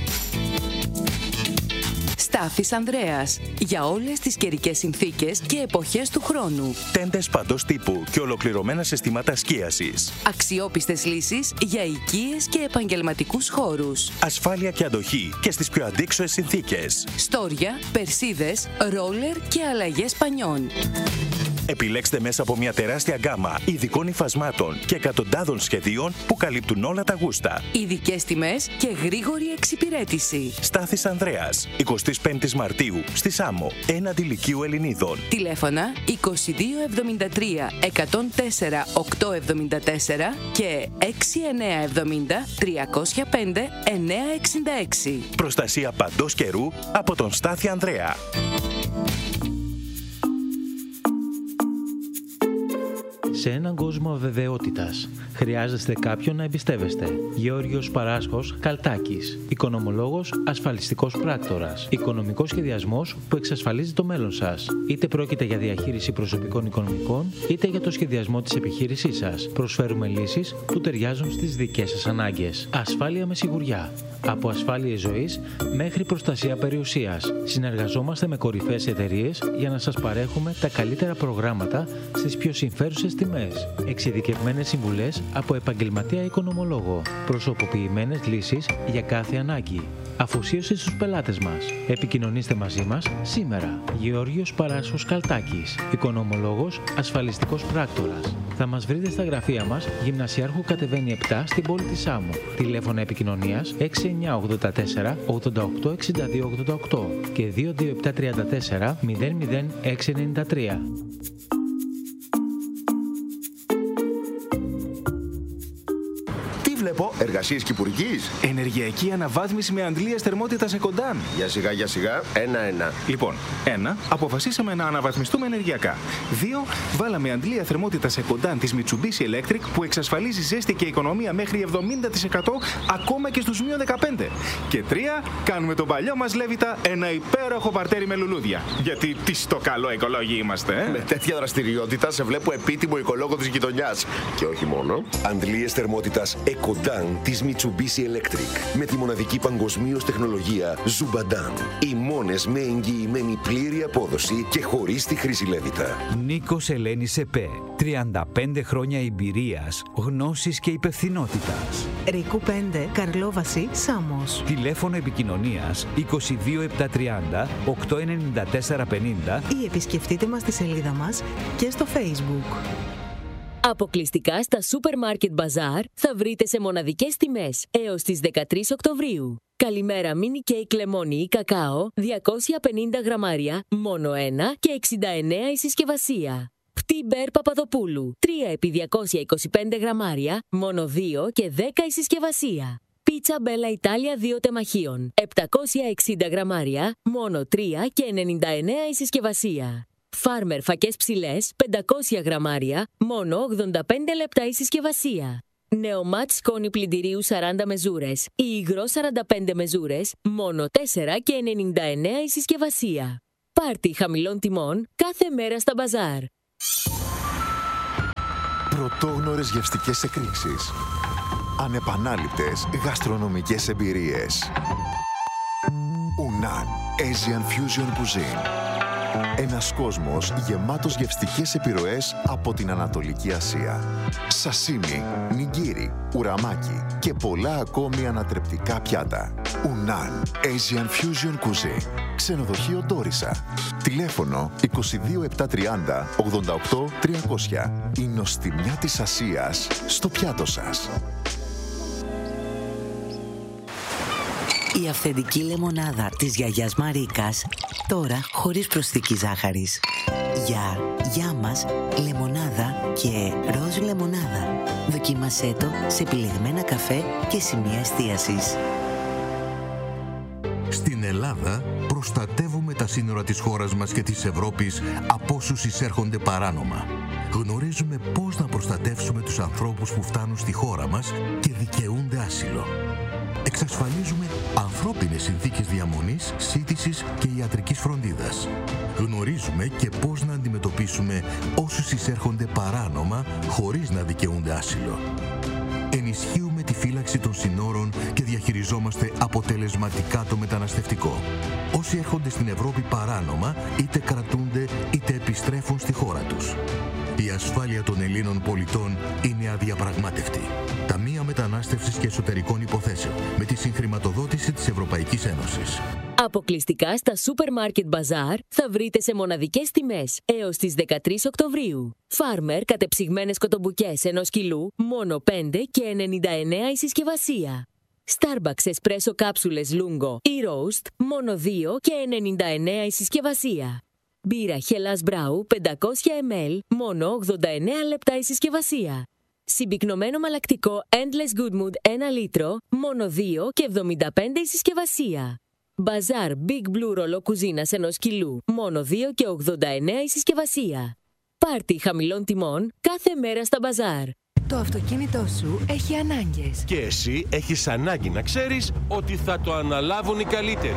Στάθης Ανδρέας. Για όλες τις καιρικές συνθήκες και εποχές του χρόνου. Τέντες παντός τύπου και ολοκληρωμένα συστήματα σκίασης. Αξιόπιστες λύσεις για οικίες και επαγγελματικούς χώρους. Ασφάλεια και αντοχή και στις πιο αντίξωες συνθήκες. Στόρια, περσίδες, ρόλερ και αλλαγές πανιών. Επιλέξτε μέσα από μια τεράστια γκάμα ειδικών υφασμάτων και εκατοντάδων σχεδίων που καλύπτουν όλα τα γούστα. Ειδικές τιμές και γρήγορη εξυπηρέτηση. Στάθης Ανδρέας, εικοστή πέμπτη Μαρτίου, στη Σάμο, έναντι Λυκείου Ελληνίδων. Τηλέφωνα είκοσι δύο εβδομήντα τρία εκατόν τέσσερα οκτακόσια εβδομήντα τέσσερα και έξι εννέα εβδομήντα τριακόσια πέντε εννέα εξήντα έξι. Προστασία παντός καιρού από τον Στάθη Ανδρέα. Σε έναν κόσμο αβεβαιότητας, χρειάζεστε κάποιον να εμπιστεύεστε. Γεώργιος Παράσχος Καλτάκης. Οικονομολόγος, ασφαλιστικός πράκτορας. Οικονομικός σχεδιασμός που εξασφαλίζει το μέλλον σας. Είτε πρόκειται για διαχείριση προσωπικών οικονομικών, είτε για το σχεδιασμό της επιχείρησής σας. Προσφέρουμε λύσεις που ταιριάζουν στις δικές σας ανάγκες. Ασφάλεια με σιγουριά. Από ασφάλειες ζωής μέχρι προστασία περιουσίας. Συνεργαζόμαστε με κορυφαίες εταιρείες για να σας παρέχουμε τα καλύτερα προγράμματα στις πιο συμφέρουσες τιμές. Εξειδικευμένες συμβουλές από επαγγελματία οικονομολόγο. Προσωποποιημένες λύσεις για κάθε ανάγκη. Αφοσίωση στους πελάτες μας. Επικοινωνήστε μαζί μας σήμερα. Γεώργιος Παράσχος Καλτάκης. Οικονομολόγος, ασφαλιστικός πράκτορας. Θα μας βρείτε στα γραφεία μας, Γυμνασιάρχου κατεβαίνει επτά στην πόλη της Σάμου. Τηλέφωνα επικοινωνίας έξι εννιά ογδόντα τέσσερα ογδόντα οκτώ εξήντα δύο ογδόντα οκτώ και δύο δύο επτά τριάντα τέσσερα μηδέν μηδέν έξι ενενήντα τρία. Βλέπω εργασίες κυπουρικής. Ενεργειακή αναβάθμιση με αντλίες θερμότητας σε κοντάν. Για σιγά, για σιγά. Ένα-ένα. Λοιπόν, ένα, αποφασίσαμε να αναβαθμιστούμε ενεργειακά. Δύο, βάλαμε αντλία θερμότητας σε κοντάν της Mitsubishi Electric που εξασφαλίζει ζέστη και οικονομία μέχρι εβδομήντα τοις εκατό ακόμα και στους μείον δεκαπέντε. Και τρία, κάνουμε τον παλιό μας Λέβητα ένα υπέροχο παρτέρι με λουλούδια. Γιατί τι στο καλό οικολόγοι είμαστε, ε? Με τέτοια δραστηριότητα σε βλέπω επίτιμο οικολόγο της γειτονιάς. Και όχι μόνο. Αντλίες θερμότητας Eco Ζουμπαντάν της Mitsubishi Electric με τη μοναδική παγκοσμίως τεχνολογία Ζουμπαντάν. Οι μόνες με εγγυημένη πλήρη απόδοση και χωρίς τη χρήση λέβητα. Νίκος Ελένης ΕΠΕ. τριάντα πέντε χρόνια εμπειρίας, γνώσης και υπευθυνότητας. Ρίκου πέντε, Καρλόβαση, Σάμος. Τηλέφωνο επικοινωνίας είκοσι δύο επτακόσια τριάντα οκτακόσια ενενήντα τέσσερα πενήντα ή επισκεφτείτε μας στη σελίδα μας και στο Facebook. Αποκλειστικά στα Supermarket Bazaar θα βρείτε σε μοναδικές τιμές έως τις δεκατρείς Οκτωβρίου. Καλημέρα μίνι κέικ λεμόνι ή κακάο, διακόσια πενήντα γραμμάρια, μόνο ένα και εξήντα εννέα η συσκευασία. Πτή Μπέρ Παπαδοπούλου, τρία επί διακόσια είκοσι πέντε γραμμάρια, μόνο δύο και δέκα η συσκευασία. Πίτσα Μπέλα Ιτάλια δύο τεμαχίων, επτακόσια εξήντα γραμμάρια, μόνο τρία και ενενήντα εννέα η συσκευασία. Φάρμερ φακές ψηλές, πεντακόσια γραμμάρια, μόνο ογδόντα πέντε λεπτά η συσκευασία. Νεομάτ σκόνη πλυντηρίου σαράντα μεζούρες ή υγρό σαράντα πέντε μεζούρες, μόνο τέσσερα και ενενήντα εννέα η συσκευασία. Πάρτι χαμηλών τιμών κάθε μέρα στα μπαζάρ. Πρωτόγνωρες γευστικές εκρήξεις. Ανεπανάληπτες γαστρονομικές εμπειρίες. Unan Asian Fusion Cuisine. Ένας κόσμος γεμάτος γευστικές επιρροές από την Ανατολική Ασία. Σασίμι, νιγκίρι, ουραμάκι και πολλά ακόμη ανατρεπτικά πιάτα. Unan Asian Fusion Cuisine. Ξενοδοχείο Ντόρισα. Τηλέφωνο είκοσι δύο επτακόσια τριάντα ογδόντα οκτώ τριακόσια. Η νοστιμιά της Ασίας στο πιάτο σας. Η αυθεντική λεμονάδα της γιαγιάς Μαρίκας, τώρα χωρίς προσθήκη ζάχαρης. Για γεια μας, λεμονάδα και ροζ λεμονάδα. Δοκίμασέ το σε επιλεγμένα καφέ και σημεία εστίασης. Στην Ελλάδα προστατεύουμε τα σύνορα της χώρας μας και της Ευρώπης από όσους εισέρχονται παράνομα. Γνωρίζουμε πώς να προστατεύσουμε τους ανθρώπους που φτάνουν στη χώρα μας και δικαιούνται άσυλο. Εξασφαλίζουμε ανθρώπινες συνθήκες διαμονής, σύντησης και ιατρικής φροντίδας. Γνωρίζουμε και πώς να αντιμετωπίσουμε όσους εισέρχονται παράνομα χωρίς να δικαιούνται άσυλο. Ενισχύουμε τη φύλαξη των συνόρων και διαχειριζόμαστε αποτελεσματικά το μεταναστευτικό. Όσοι έρχονται στην Ευρώπη παράνομα, είτε κρατούνται είτε επιστρέφουν στη χώρα τους. Η ασφάλεια των Ελλήνων πολιτών είναι αδιαπραγμάτευτη. Ταμεία Μετανάστευσης και Εσωτερικών Υποθέσεων με τη συγχρηματοδότηση της Ευρωπαϊκής Ένωσης. Αποκλειστικά στα Supermarket Bazaar θα βρείτε σε μοναδικές τιμές έως τις δεκατρείς Οκτωβρίου. Φάρμερ κατεψυγμένες κοτομπουκές ενός κιλού, μόνο πέντε και ενενήντα εννέα η συσκευασία. Starbucks Espresso κάψουλες Lungo ή Roast, μόνο δύο και ενενήντα εννέα η συσκευασία. Μπύρα Hellas Brau πεντακόσια μιλιλίτρα, μόνο ογδόντα εννέα λεπτά η συσκευασία. Συμπυκνωμένο μαλακτικό Endless Good Mood ένα λίτρο, μόνο δύο και εβδομήντα πέντε η συσκευασία. Bazaar Big Blue ρολό κουζίνας ενός κιλού, μόνο δύο και ογδόντα εννέα η συσκευασία. Πάρτι χαμηλών τιμών κάθε μέρα στα μπαζάρ. Το αυτοκίνητό σου έχει ανάγκες. Και εσύ έχεις ανάγκη να ξέρεις ότι θα το αναλάβουν οι καλύτεροι.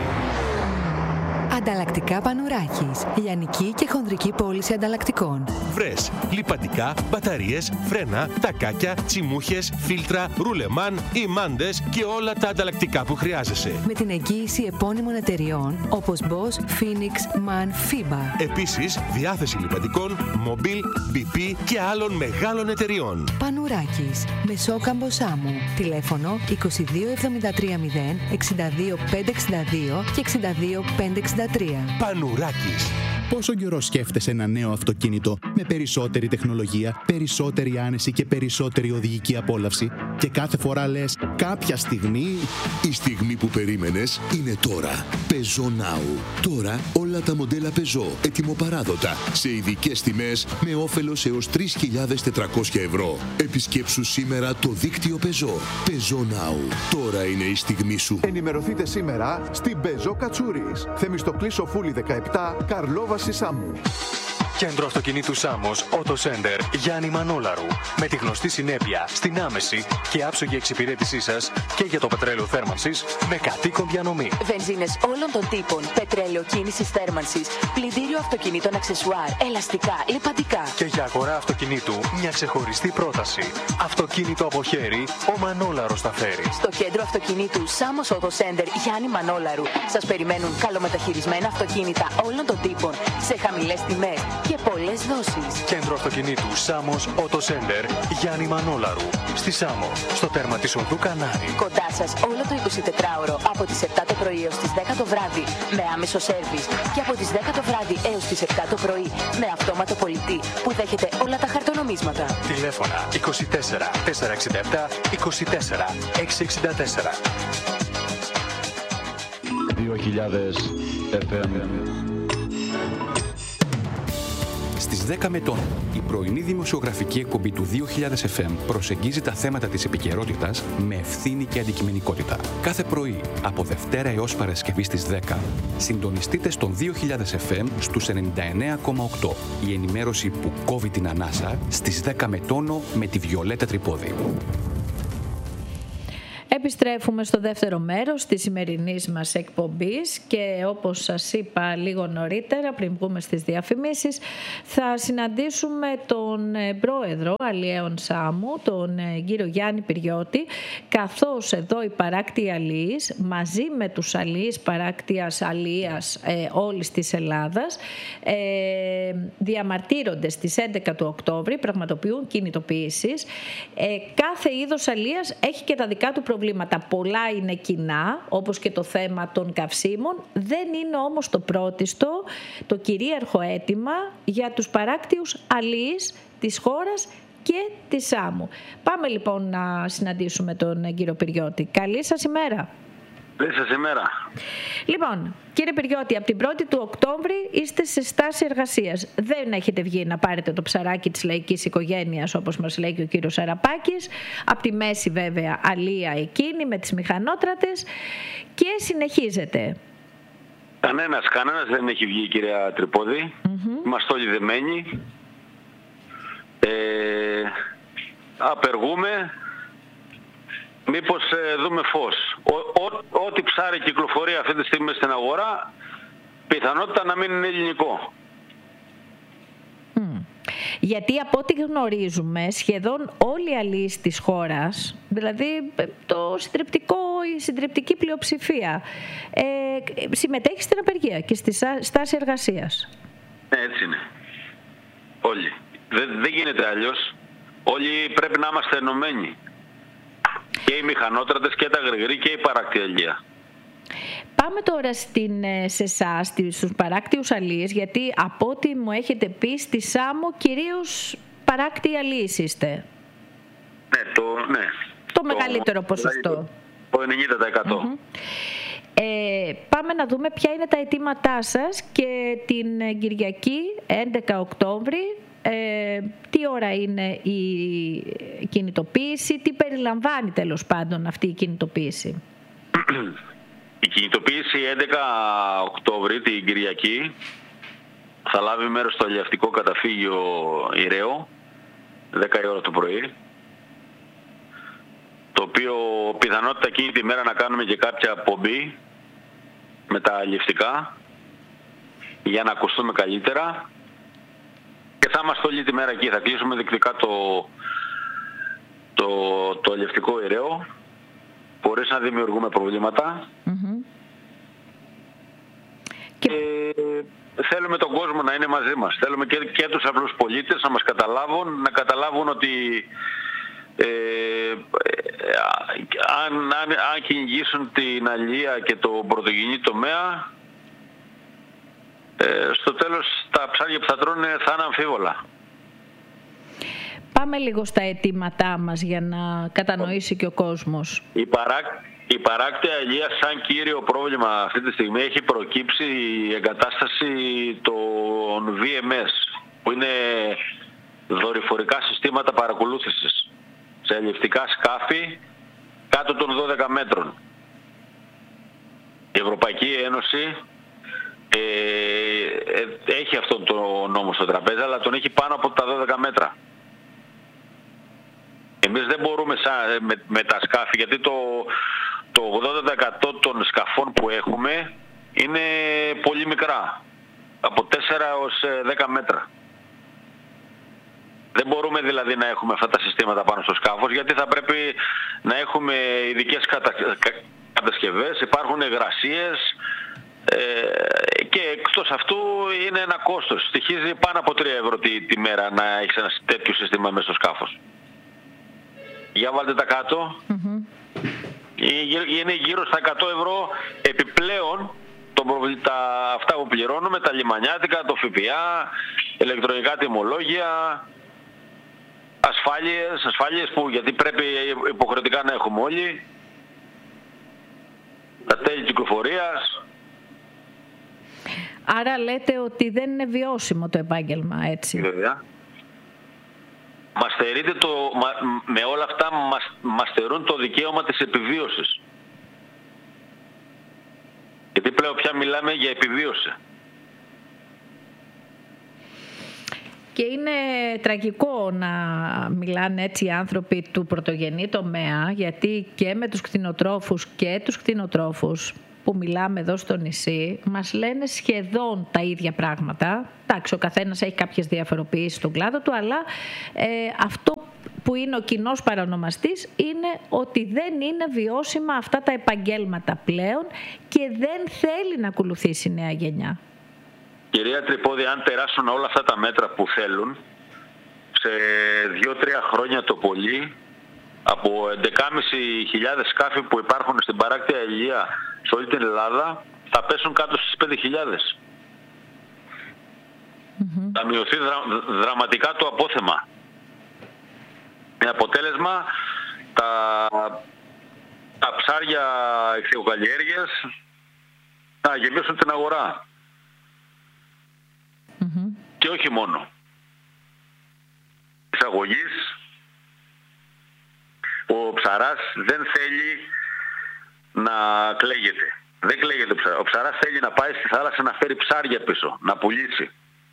Ανταλλακτικά Πανουράκης. Λιανική και χονδρική πώληση ανταλλακτικών. Βρες λιπαντικά, μπαταρίες, φρένα, τακάκια, τσιμούχες, φίλτρα, ρουλεμάν, ημάντες και όλα τα ανταλλακτικά που χρειάζεσαι. Με την εγγύηση επώνυμων εταιριών όπως Bosch, Phoenix, MAN, FIBA. Επίσης, διάθεση λιπαντικών, Mobil, μπι πι και άλλων μεγάλων εταιριών. Πανουράκης. Μεσόκαμπο Σάμου. Τηλέφωνο είκοσι δύο εβδομήντα τρία μηδέν εξήντα δύο πεντακόσια εξήντα δύο και εξήντα δύο πεντακόσια εξήντα τρία. Πανουράκης. Πόσο καιρό σκέφτεσαι ένα νέο αυτοκίνητο με περισσότερη τεχνολογία, περισσότερη άνεση και περισσότερη οδηγική απόλαυση και κάθε φορά λες κάποια στιγμή... Η στιγμή που περίμενες είναι τώρα. Peugeot Now. Τώρα όλα τα μοντέλα Peugeot ετοιμοπαράδοτα σε ειδικές τιμές με όφελος έως τρεις χιλιάδες τετρακόσια ευρώ. Επισκέψου σήμερα το δίκτυο Peugeot. Peugeot Now. Τώρα είναι η στιγμή σου. Ενημερωθείτε σήμερα στην Peugeot Κατσούρης. Θεμιστοκλής Οφούλη δεκαεπτά, Καρλόβαση Σάμου. Κέντρο αυτοκινήτου Σάμος Auto Center Γιάννη Μανόλαρου. Με τη γνωστή συνέπεια στην άμεση και άψογη εξυπηρέτησή σας και για το πετρέλαιο θέρμανσης με κατοίκον διανομή. Βενζίνες όλων των τύπων, πετρέλαιο κίνησης θέρμανσης, πλυντήριο αυτοκινήτων αξεσουάρ, ελαστικά, λιπαντικά. Και για αγορά αυτοκινήτου μια ξεχωριστή πρόταση. Αυτοκίνητο από χέρι, ο Μανόλαρος θα φέρει. Στο κέντρο αυτοκινήτου Σάμος Auto Center Γιάννη Μανόλαρου σας περιμένουν καλομεταχειρισμένα αυτοκίνητα όλων των τύπων σε χαμηλές τιμές και πολλές δόσεις. Κέντρο αυτοκινήτου Σάμος Auto Center Γιάννη Μανόλαρου. Στη Σάμο, στο τέρμα της οδού Κανάρη. Κοντά σας όλο το εικοσιτετράωρο από τις επτά το πρωί έως τις δέκα το βράδυ με άμεσο σέρβις και από τις δέκα το βράδυ έως τις επτά το πρωί με αυτόματο πολιτή που δέχεται όλα τα χαρτονομίσματα. Τηλέφωνα είκοσι τέσσερα τετρακόσια εξήντα επτά είκοσι τέσσερα εξακόσια εξήντα τέσσερα. δύο χιλιάδες εφ εμ. Στις δέκα μετών, η πρωινή δημοσιογραφική εκπομπή του δύο χιλιάδες εφ εμ προσεγγίζει τα θέματα της επικαιρότητας με ευθύνη και αντικειμενικότητα. Κάθε πρωί, από Δευτέρα έως Παρασκευή στις δέκα, συντονιστείτε στον δύο χιλιάδες εφ εμ στους ενενήντα εννέα κόμμα οκτώ. Η ενημέρωση που κόβει την ανάσα στις δέκα με τόνο με τη Βιολέτα Τρυπόδη. Επιστρέφουμε στο δεύτερο μέρος της σημερινής μας εκπομπής και όπως σας είπα λίγο νωρίτερα πριν βγούμε στις διαφημίσεις θα συναντήσουμε τον πρόεδρο Αλιέων Σάμου, τον κύριο Γιάννη Πυριώτη, καθώς εδώ οι παράκτιοι αλιείς μαζί με τους αλιείς παράκτιας αλίας ε, όλης της Ελλάδας ε, διαμαρτύρονται στις έντεκα του Οκτώβρη, πραγματοποιούν κινητοποιήσεις. Ε, κάθε είδος αλίας έχει και τα δικά του προβλήματα. Πολλά είναι κοινά, όπως και το θέμα των καυσίμων. Δεν είναι όμως το πρώτιστο, το κυρίαρχο αίτημα για τους παράκτιους αλιείς της χώρας και της Σάμου. Πάμε λοιπόν να συναντήσουμε τον κύριο Πυριώτη. Καλή σας ημέρα. Καλή σας ημέρα. Λοιπόν, κύριε Πυριώτη, από την πρώτη του Οκτώβρη είστε σε στάση εργασίας. Δεν έχετε βγει να πάρετε το ψαράκι της λαϊκής οικογένειας, όπως μας λέει και ο κύριος Αραπάκης. Από τη μέση βέβαια αλία εκείνη με τις μηχανότρατες και συνεχίζετε. Κανένας, κανένας δεν έχει βγει, κυρία Τρυπόδη. Mm-hmm. Είμαστε όλοι δεμένοι. Ε, απεργούμε. Μήπως ε, δούμε φως. Ο, ο, ό,τι ψάρι κυκλοφορεί αυτή τη στιγμή στην αγορά, πιθανότητα να μην είναι ελληνικό. Mm. Γιατί από ό,τι γνωρίζουμε, σχεδόν όλοι οι αλιείς της χώρας, δηλαδή το συντριπτικό, η συντριπτική πλειοψηφία, ε, συμμετέχει στην απεργία και στη στάση εργασίας. Ναι, έτσι είναι. Όλοι. Δεν, δεν γίνεται αλλιώς. Όλοι πρέπει να είμαστε ενωμένοι. Και οι μηχανότρατες και τα γρηγροί και η παράκτη αλία. Πάμε τώρα στην, σε εσάς, στους παράκτιους αλίες, γιατί από ό,τι μου έχετε πει στη Σάμο κυρίως παράκτη αλίες είστε. Ναι, το, ναι. το, το μεγαλύτερο ποσοστό. Το ενενήντα τοις εκατό. Mm-hmm. Ε, πάμε να δούμε ποια είναι τα αιτήματά σας και την Κυριακή έντεκα Οκτώβρη. Ε, τι ώρα είναι η κινητοποίηση, τι περιλαμβάνει τέλος πάντων αυτή η κινητοποίηση? Η κινητοποίηση έντεκα Οκτώβρη, την Κυριακή, θα λάβει μέρος στο αλλιευτικό καταφύγιο Ηραίο, δέκα η ώρα το πρωί, το οποίο πιθανότητα εκείνη τη μέρα να κάνουμε και κάποια πομπή με τα αλλιευτικά για να ακουστούμε καλύτερα. Και θα είμαστε όλη τη μέρα εκεί. Θα κλείσουμε δεκτικά το, το, το αλλιευτικό Ηραίο, χωρίς να δημιουργούμε προβλήματα. Mm-hmm. Και... και θέλουμε τον κόσμο να είναι μαζί μας. Θέλουμε και, και τους απλούς πολίτες να μας καταλάβουν, να καταλάβουν ότι ε, ε, αν, αν, αν κυνηγήσουν την αλία και το πρωτογενή τομέα, Ε, στο τέλος τα ψάρια που θα τρώνε θα είναι αμφίβολα. Πάμε λίγο στα αιτήματά μας για να κατανοήσει και ο κόσμος. Η, παράκ, η παράκτη αλία σαν κύριο πρόβλημα αυτή τη στιγμή έχει προκύψει η εγκατάσταση των βι εμ ες, που είναι δορυφορικά συστήματα παρακολούθησης σε αλλιευτικά σκάφη κάτω των δώδεκα μέτρων. Η Ευρωπαϊκή Ένωση ε, ε, έχει αυτόν τον νόμο στο τραπέζι, αλλά τον έχει πάνω από τα δώδεκα μέτρα. Εμείς δεν μπορούμε σαν, με, με τα σκάφη, γιατί το, το ογδόντα τοις εκατό των σκαφών που έχουμε είναι πολύ μικρά, από τέσσερα έως δέκα μέτρα. Δεν μπορούμε δηλαδή να έχουμε αυτά τα συστήματα πάνω στο σκάφος, γιατί θα πρέπει να έχουμε ειδικές κατα... κατασκευές, υπάρχουν εγγρασίες ε, και εκτός αυτού είναι ένα κόστος. Στοιχίζει πάνω από τρία ευρώ τη, τη μέρα να έχεις ένα τέτοιο σύστημα μέσα στο σκάφος. Για βάλτε τα κάτω. Mm-hmm. Είναι γύρω στα εκατό ευρώ επιπλέον το, τα, αυτά που πληρώνουμε, τα λιμανιάτικα, το ΦΠΑ, ηλεκτρονικά τιμολόγια, ασφάλειες, ασφάλειες που γιατί πρέπει υποχρεωτικά να έχουμε όλοι, τα τέλη κυκλοφορίας. Άρα λέτε ότι δεν είναι βιώσιμο το επάγγελμα, έτσι. Βέβαια. Μας στερείται το, με όλα αυτά μας, μας στερούν το δικαίωμα της επιβίωσης. Γιατί πλέον πια μιλάμε για επιβίωση. Και είναι τραγικό να μιλάνε έτσι οι άνθρωποι του πρωτογενή τομέα, γιατί και με τους κτηνοτρόφους και τους κτηνοτρόφους που μιλάμε εδώ στο νησί μας λένε σχεδόν τα ίδια πράγματα. Εντάξει, ο καθένας έχει κάποιες διαφοροποιήσεις στον κλάδο του, αλλά ε, αυτό που είναι ο κοινός παρανομαστής είναι ότι δεν είναι βιώσιμα αυτά τα επαγγέλματα πλέον και δεν θέλει να ακολουθήσει η νέα γενιά. Κυρία Τρυπώδη, αν περάσουν όλα αυτά τα μέτρα που θέλουν, σε δύο τρία χρόνια το πολύ, από έντεκα χιλιάδες πεντακόσιες σκάφη που υπάρχουν στην παράκτια ηλία σε όλη την Ελλάδα, θα πέσουν κάτω στις πέντε χιλιάδες. Mm-hmm. Θα μειωθεί δρα, δραματικά το απόθεμα. Με αποτέλεσμα, τα, τα ψάρια ηχθειοκαλλιέργειας θα γεμίσουν την αγορά. Mm-hmm. Και όχι μόνο. Εισαγωγής, ο ψαράς δεν θέλει να κλαίγεται. Δεν κλαίγεται ο ψαράς. Ο ψαράς θέλει να πάει στη θάλασσα να φέρει ψάρια πίσω, να πουλήσει.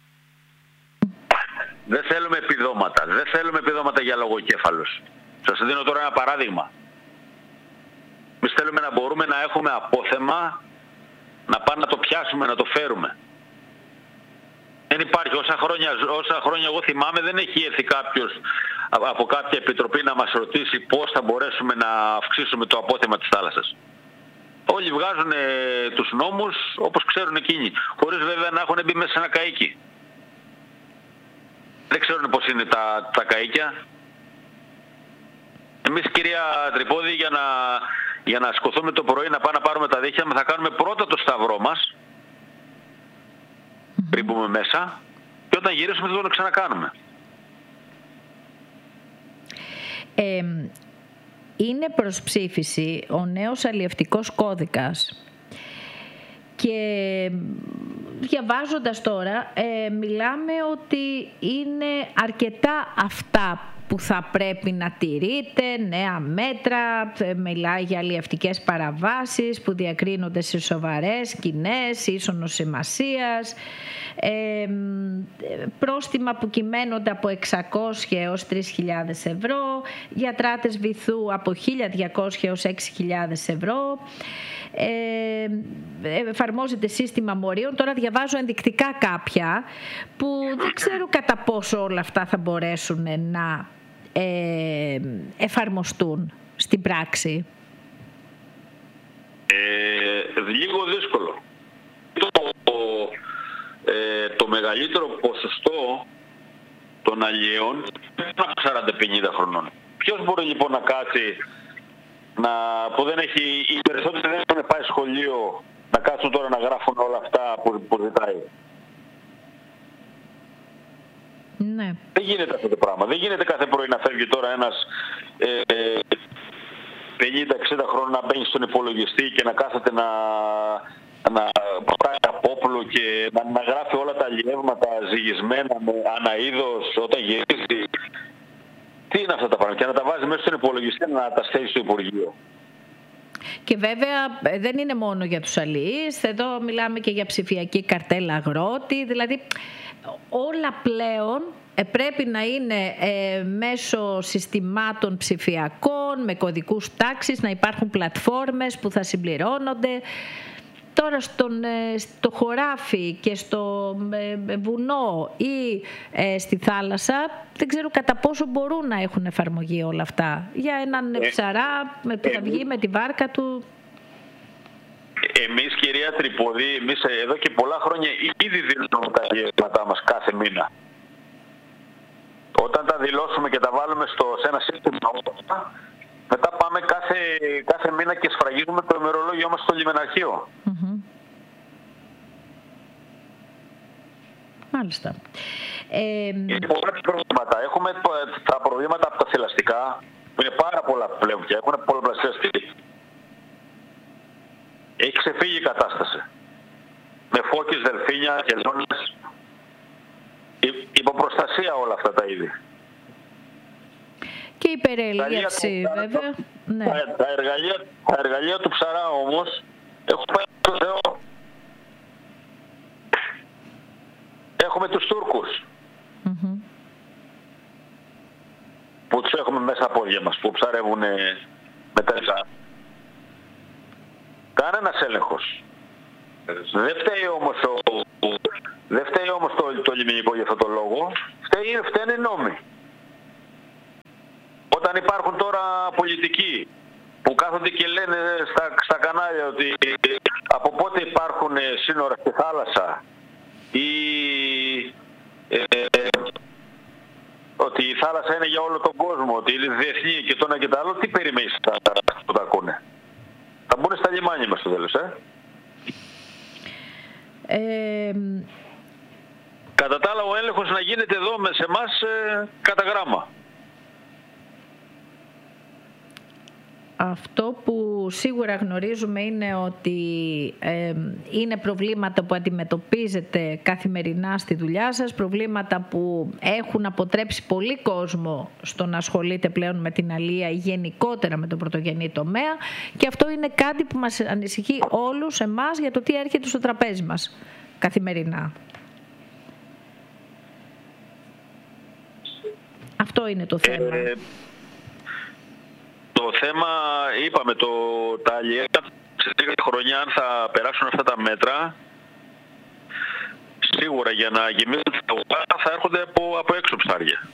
Δεν θέλουμε επιδόματα. Δεν θέλουμε επιδόματα για λογοκέφαλους. Σας δίνω τώρα ένα παράδειγμα. Εμείς θέλουμε να μπορούμε να έχουμε απόθεμα, να πάμε να το πιάσουμε, να το φέρουμε. Δεν υπάρχει. Όσα χρόνια, όσα χρόνια εγώ θυμάμαι δεν έχει έρθει κάποιος από κάποια επιτροπή να μας ρωτήσει πώς θα μπορέσουμε να αυξήσουμε το απόθεμα της θάλασσας. Όλοι βγάζουν ε, τους νόμους όπως ξέρουν εκείνοι, χωρίς βέβαια να έχουν μπει μέσα σε ένα καΐκι. Δεν ξέρουν πώς είναι τα, τα καΐκια. Εμείς, κυρία Τρυπώδη, για να, για να σκοθούμε το πρωί να πάμε να πάρουμε τα δίχτυα, θα κάνουμε πρώτα το σταυρό μας, πριν μπούμε μέσα, και όταν γυρίσουμε θα το ξανακάνουμε. Ε, είναι προς ψήφιση ο νέος αλλιευτικός κώδικας και διαβάζοντας τώρα ε, μιλάμε ότι είναι αρκετά αυτά που θα πρέπει να τηρείται, νέα μέτρα, μιλάει για αλλιευτικές παραβάσεις που διακρίνονται σε σοβαρές, κοινές, ίσονος σημασίας, ε, πρόστιμα που κυμαίνονται από εξακόσια έως τρεις χιλιάδες ευρώ, για τράτες βυθού από χίλια διακόσια έως έξι χιλιάδες ευρώ. Ε, εφαρμόζεται σύστημα μορίων. Τώρα διαβάζω ενδεικτικά κάποια που δεν ξέρω κατά πόσο όλα αυτά θα μπορέσουν να ε, εφαρμοστούν στην πράξη. Ε, λίγο δύσκολο. Το, ε, το μεγαλύτερο ποσοστό των αλλιέων είναι από σαράντα πενήντα χρονών. Ποιος μπορεί λοιπόν να κάτσει να, που δεν έχει, οι περισσότεροι δεν έχουν πάει σχολείο, να κάτσουν τώρα να γράφουν όλα αυτά που, που ζητάει. Ναι. Δεν γίνεται αυτό το πράγμα. Δεν γίνεται κάθε πρωί να φεύγει τώρα ένας ε, πενήντα εξήντα χρόνων να μπαίνει στον υπολογιστή και να κάθεται να, να πάει απόπλο και να, να γράφει όλα τα αλλιεύματα ζυγισμένα με αναείδος όταν γυρίζει. Τι είναι αυτά τα πράγματα, και να τα βάζει μέσα στον υπολογιστή να τα στέλνει στο Υπουργείο. Και βέβαια δεν είναι μόνο για τους αλληλείς, εδώ μιλάμε και για ψηφιακή καρτέλα αγρότη, δηλαδή όλα πλέον πρέπει να είναι ε, μέσω συστημάτων ψηφιακών, με κωδικούς τάξης, να υπάρχουν πλατφόρμες που θα συμπληρώνονται. Τώρα στον, στο χωράφι και στο βουνό ή ε, στη θάλασσα δεν ξέρω κατά πόσο μπορούν να έχουν εφαρμογή όλα αυτά. Για έναν ε, ψαρά με, που θα βγει με τη βάρκα του. Εμείς, κυρία Τρυποδή, εμείς εδώ και πολλά χρόνια ήδη δηλώνουμε τα αλλιεύματά μας κάθε μήνα. Όταν τα δηλώσουμε και τα βάλουμε στο, σε ένα σύστημα, μετά πάμε κάθε, κάθε μήνα και σφραγίζουμε το ημερολόγιο μας στο λιμεναρχείο. Mm-hmm. Μάλιστα. Ε, Είναι πολλά προβλήματα. Έχουμε τα προβλήματα από τα θηλαστικά, που είναι πάρα πολλά πλέον και έχουν πολλαπλασιαστεί. Έχει ξεφύγει η κατάσταση. Με φώκες, δελφίνια, χελώνες. Υποπροστασία όλα αυτά τα είδη. Και η υπερελίευση, βέβαια. Ναι. Τα, τα, εργαλεία, τα εργαλεία του ψαρά όμως έχουν πάει στο Θεό. Έχουμε τους Τούρκους. Mm-hmm. Που τους έχουμε μέσα στα πόδια μας, που ψαρεύουν με τα λεφτά. Κανένας έλεγχος. Δεν φταίει όμως, ο, δεν φταίει όμως το, το λιμενικό για αυτόν τον λόγο. Φταίει, φταίνε οι νόμοι. Όταν υπάρχουν τώρα πολιτικοί που κάθονται και λένε στα, στα κανάλια ότι από πότε υπάρχουν σύνορα στη θάλασσα ή ε, ότι η θάλασσα είναι για όλο τον κόσμο, ότι είναι διεθνή και το ένα και το άλλο, τι περιμένεις που τα ακούνε? Θα μπουν στα λιμάνια μας στο τέλος, ε? ε... Κατά τα άλλα ο έλεγχος να γίνεται εδώ με σε εμάς ε, κατά γράμμα. Αυτό που σίγουρα γνωρίζουμε είναι ότι ε, είναι προβλήματα που αντιμετωπίζετε καθημερινά στη δουλειά σας, προβλήματα που έχουν αποτρέψει πολύ κόσμο στο να ασχολείται πλέον με την αλία ή γενικότερα με τον πρωτογενή τομέα, και αυτό είναι κάτι που μας ανησυχεί όλους εμάς για το τι έρχεται στο τραπέζι μας καθημερινά. Αυτό είναι το θέμα. Ε, Το θέμα, είπαμε, το, τα αλλιεύματα σε λίγα χρονιά, αν θα περάσουν αυτά τα μέτρα, σίγουρα για να γεμίσουν τα ουβά θα έρχονται από, από έξω ψάρια.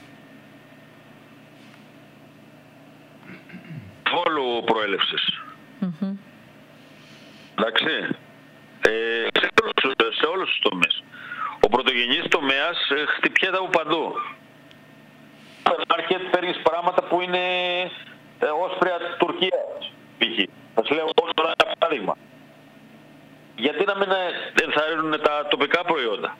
Βόλου προέλευσης. Mm-hmm. Εντάξει. Ε, σε, όλους, σε όλους τους τομείς. Ο πρωτογενής τομέας χτυπιέται από παντού. Μάρκετ παίρνεις πράγματα που είναι ε, όσπρια Τουρκίας, π.χ. Θα σου λέω τώρα ένα παράδειγμα. Γιατί να μην ενθαρρύνουν τα τοπικά προϊόντα?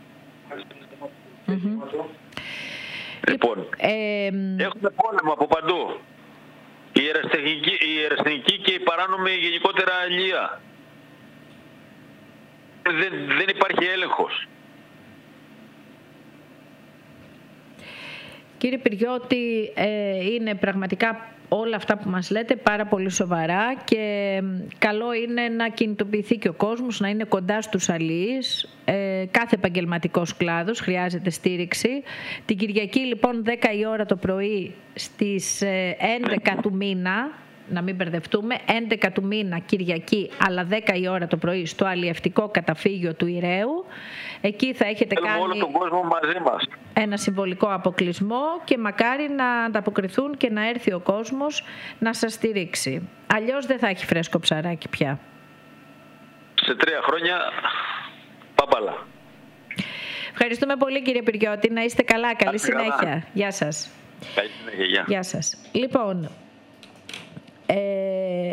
Mm-hmm. Λοιπόν, ε, έχουμε πόλεμο από παντού. Η ερασιτεχνική, η ερασιτεχνική και η παράνομη γενικότερα αλία. Δεν, δεν υπάρχει έλεγχος. Κύριε Πυριώτη, ε, είναι πραγματικά όλα αυτά που μας λέτε πάρα πολύ σοβαρά και καλό είναι να κινητοποιηθεί και ο κόσμος, να είναι κοντά στους αλληλείς. Ε, κάθε επαγγελματικός κλάδος χρειάζεται στήριξη. Την Κυριακή λοιπόν δέκα η ώρα το πρωί στις έντεκα του μήνα, να μην μπερδευτούμε, έντεκα του μήνα Κυριακή, αλλά δέκα η ώρα το πρωί στο αλλιευτικό καταφύγιο του Ηραίου. Εκεί θα έχετε Θέλουμε κάνει όλο τον κόσμο μαζί μας. ένα συμβολικό αποκλεισμό και μακάρι να ανταποκριθούν και να έρθει ο κόσμος να σας στηρίξει. Αλλιώς δεν θα έχει φρέσκο ψαράκι πια. Σε τρία χρόνια παπαλά. Ευχαριστούμε πολύ κύριε Πυριώτη. Να είστε καλά. Καλή συνέχεια. Καλά. Γεια σας. Καλή συνέχεια. Γεια. Γεια σας. Λοιπόν, ε,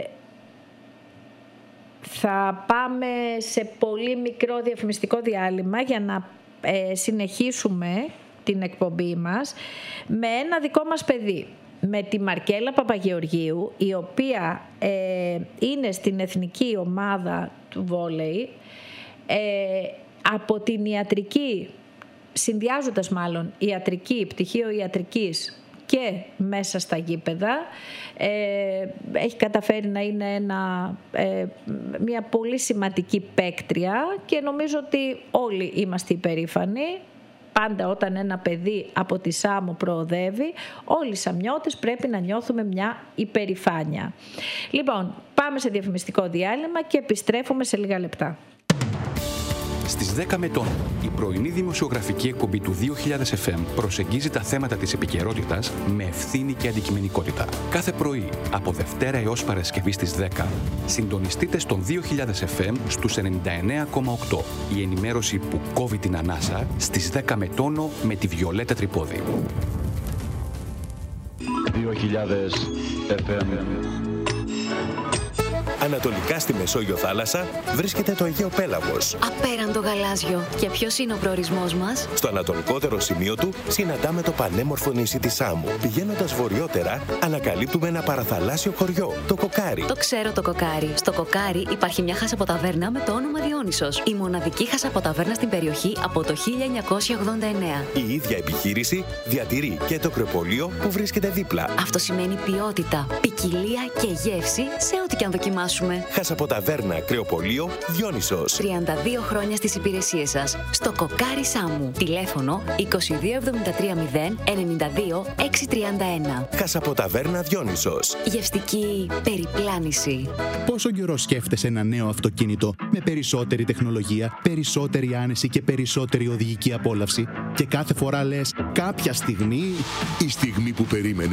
θα πάμε σε πολύ μικρό διαφημιστικό διάλειμμα για να ε, συνεχίσουμε την εκπομπή μας με ένα δικό μας παιδί, με τη Μαρκέλα Παπαγεωργίου, η οποία ε, είναι στην εθνική ομάδα του βόλεϊ, ε, από την ιατρική, συνδυάζοντας μάλλον ιατρική, πτυχίο ιατρικής και μέσα στα γήπεδα. Ε, έχει καταφέρει να είναι ένα, ε, μια πολύ σημαντική παίκτρια και νομίζω ότι όλοι είμαστε υπερήφανοι. Πάντα όταν ένα παιδί από τη Σάμο προοδεύει, όλοι οι Σαμιώτες πρέπει να νιώθουμε μια υπερηφάνεια. Λοιπόν, πάμε σε διαφημιστικό διάλειμμα και επιστρέφουμε σε λίγα λεπτά. Στις δέκα με τον, η πρωινή δημοσιογραφική εκπομπή του δύο χιλιάδες εφ εμ προσεγγίζει τα θέματα της επικαιρότητας με ευθύνη και αντικειμενικότητα. Κάθε πρωί, από Δευτέρα έως Παρασκευή στις δέκα, συντονιστείτε στον δύο χιλιάδες εφ εμ στους ενενήντα εννέα κόμμα οκτώ. Η ενημέρωση που κόβει την ανάσα στις δέκα με τόνο με τη Βιολέτα Τρυπόδη. δύο χιλιάδες εφ εμ. Ανατολικά στη Μεσόγειο θάλασσα βρίσκεται το Αιγαίο Πέλαγος. Απέραντο γαλάζιο. Και ποιος είναι ο προορισμός μας? Στο ανατολικότερο σημείο του συναντάμε το πανέμορφο νησί της Σάμου. Πηγαίνοντας βορειότερα, ανακαλύπτουμε ένα παραθαλάσσιο χωριό, το Κοκάρι. Το ξέρω το Κοκάρι. Στο Κοκάρι υπάρχει μια χασαποταβέρνα με το όνομα Διόνυσος. Η μοναδική χασαποταβέρνα στην περιοχή από το χίλια εννιακόσια ογδόντα εννέα. Η ίδια επιχείρηση διατηρεί και το κρεοπολείο που βρίσκεται δίπλα. Αυτό σημαίνει ποιότητα, ποικιλία και γεύση σε ό,τι και αν δοκιμάσουμε. Χασαποταβέρνα κρεοπολείο Διόνυσος. τριάντα δύο χρόνια στις υπηρεσίες σας. Στο Κοκάρι Σάμου. Τηλέφωνο είκοσι δύο εβδομήντα τρία μηδέν ενενήντα δύο εξακόσια τριάντα ένα. Χασαποταβέρνα Διόνυσος. Γευστική περιπλάνηση. Πόσο καιρό σκέφτεσαι ένα νέο αυτοκίνητο με περισσότερη τεχνολογία, περισσότερη άνεση και περισσότερη οδηγική απόλαυση και κάθε φορά λες κάποια στιγμή... Η στιγμή που περίμενε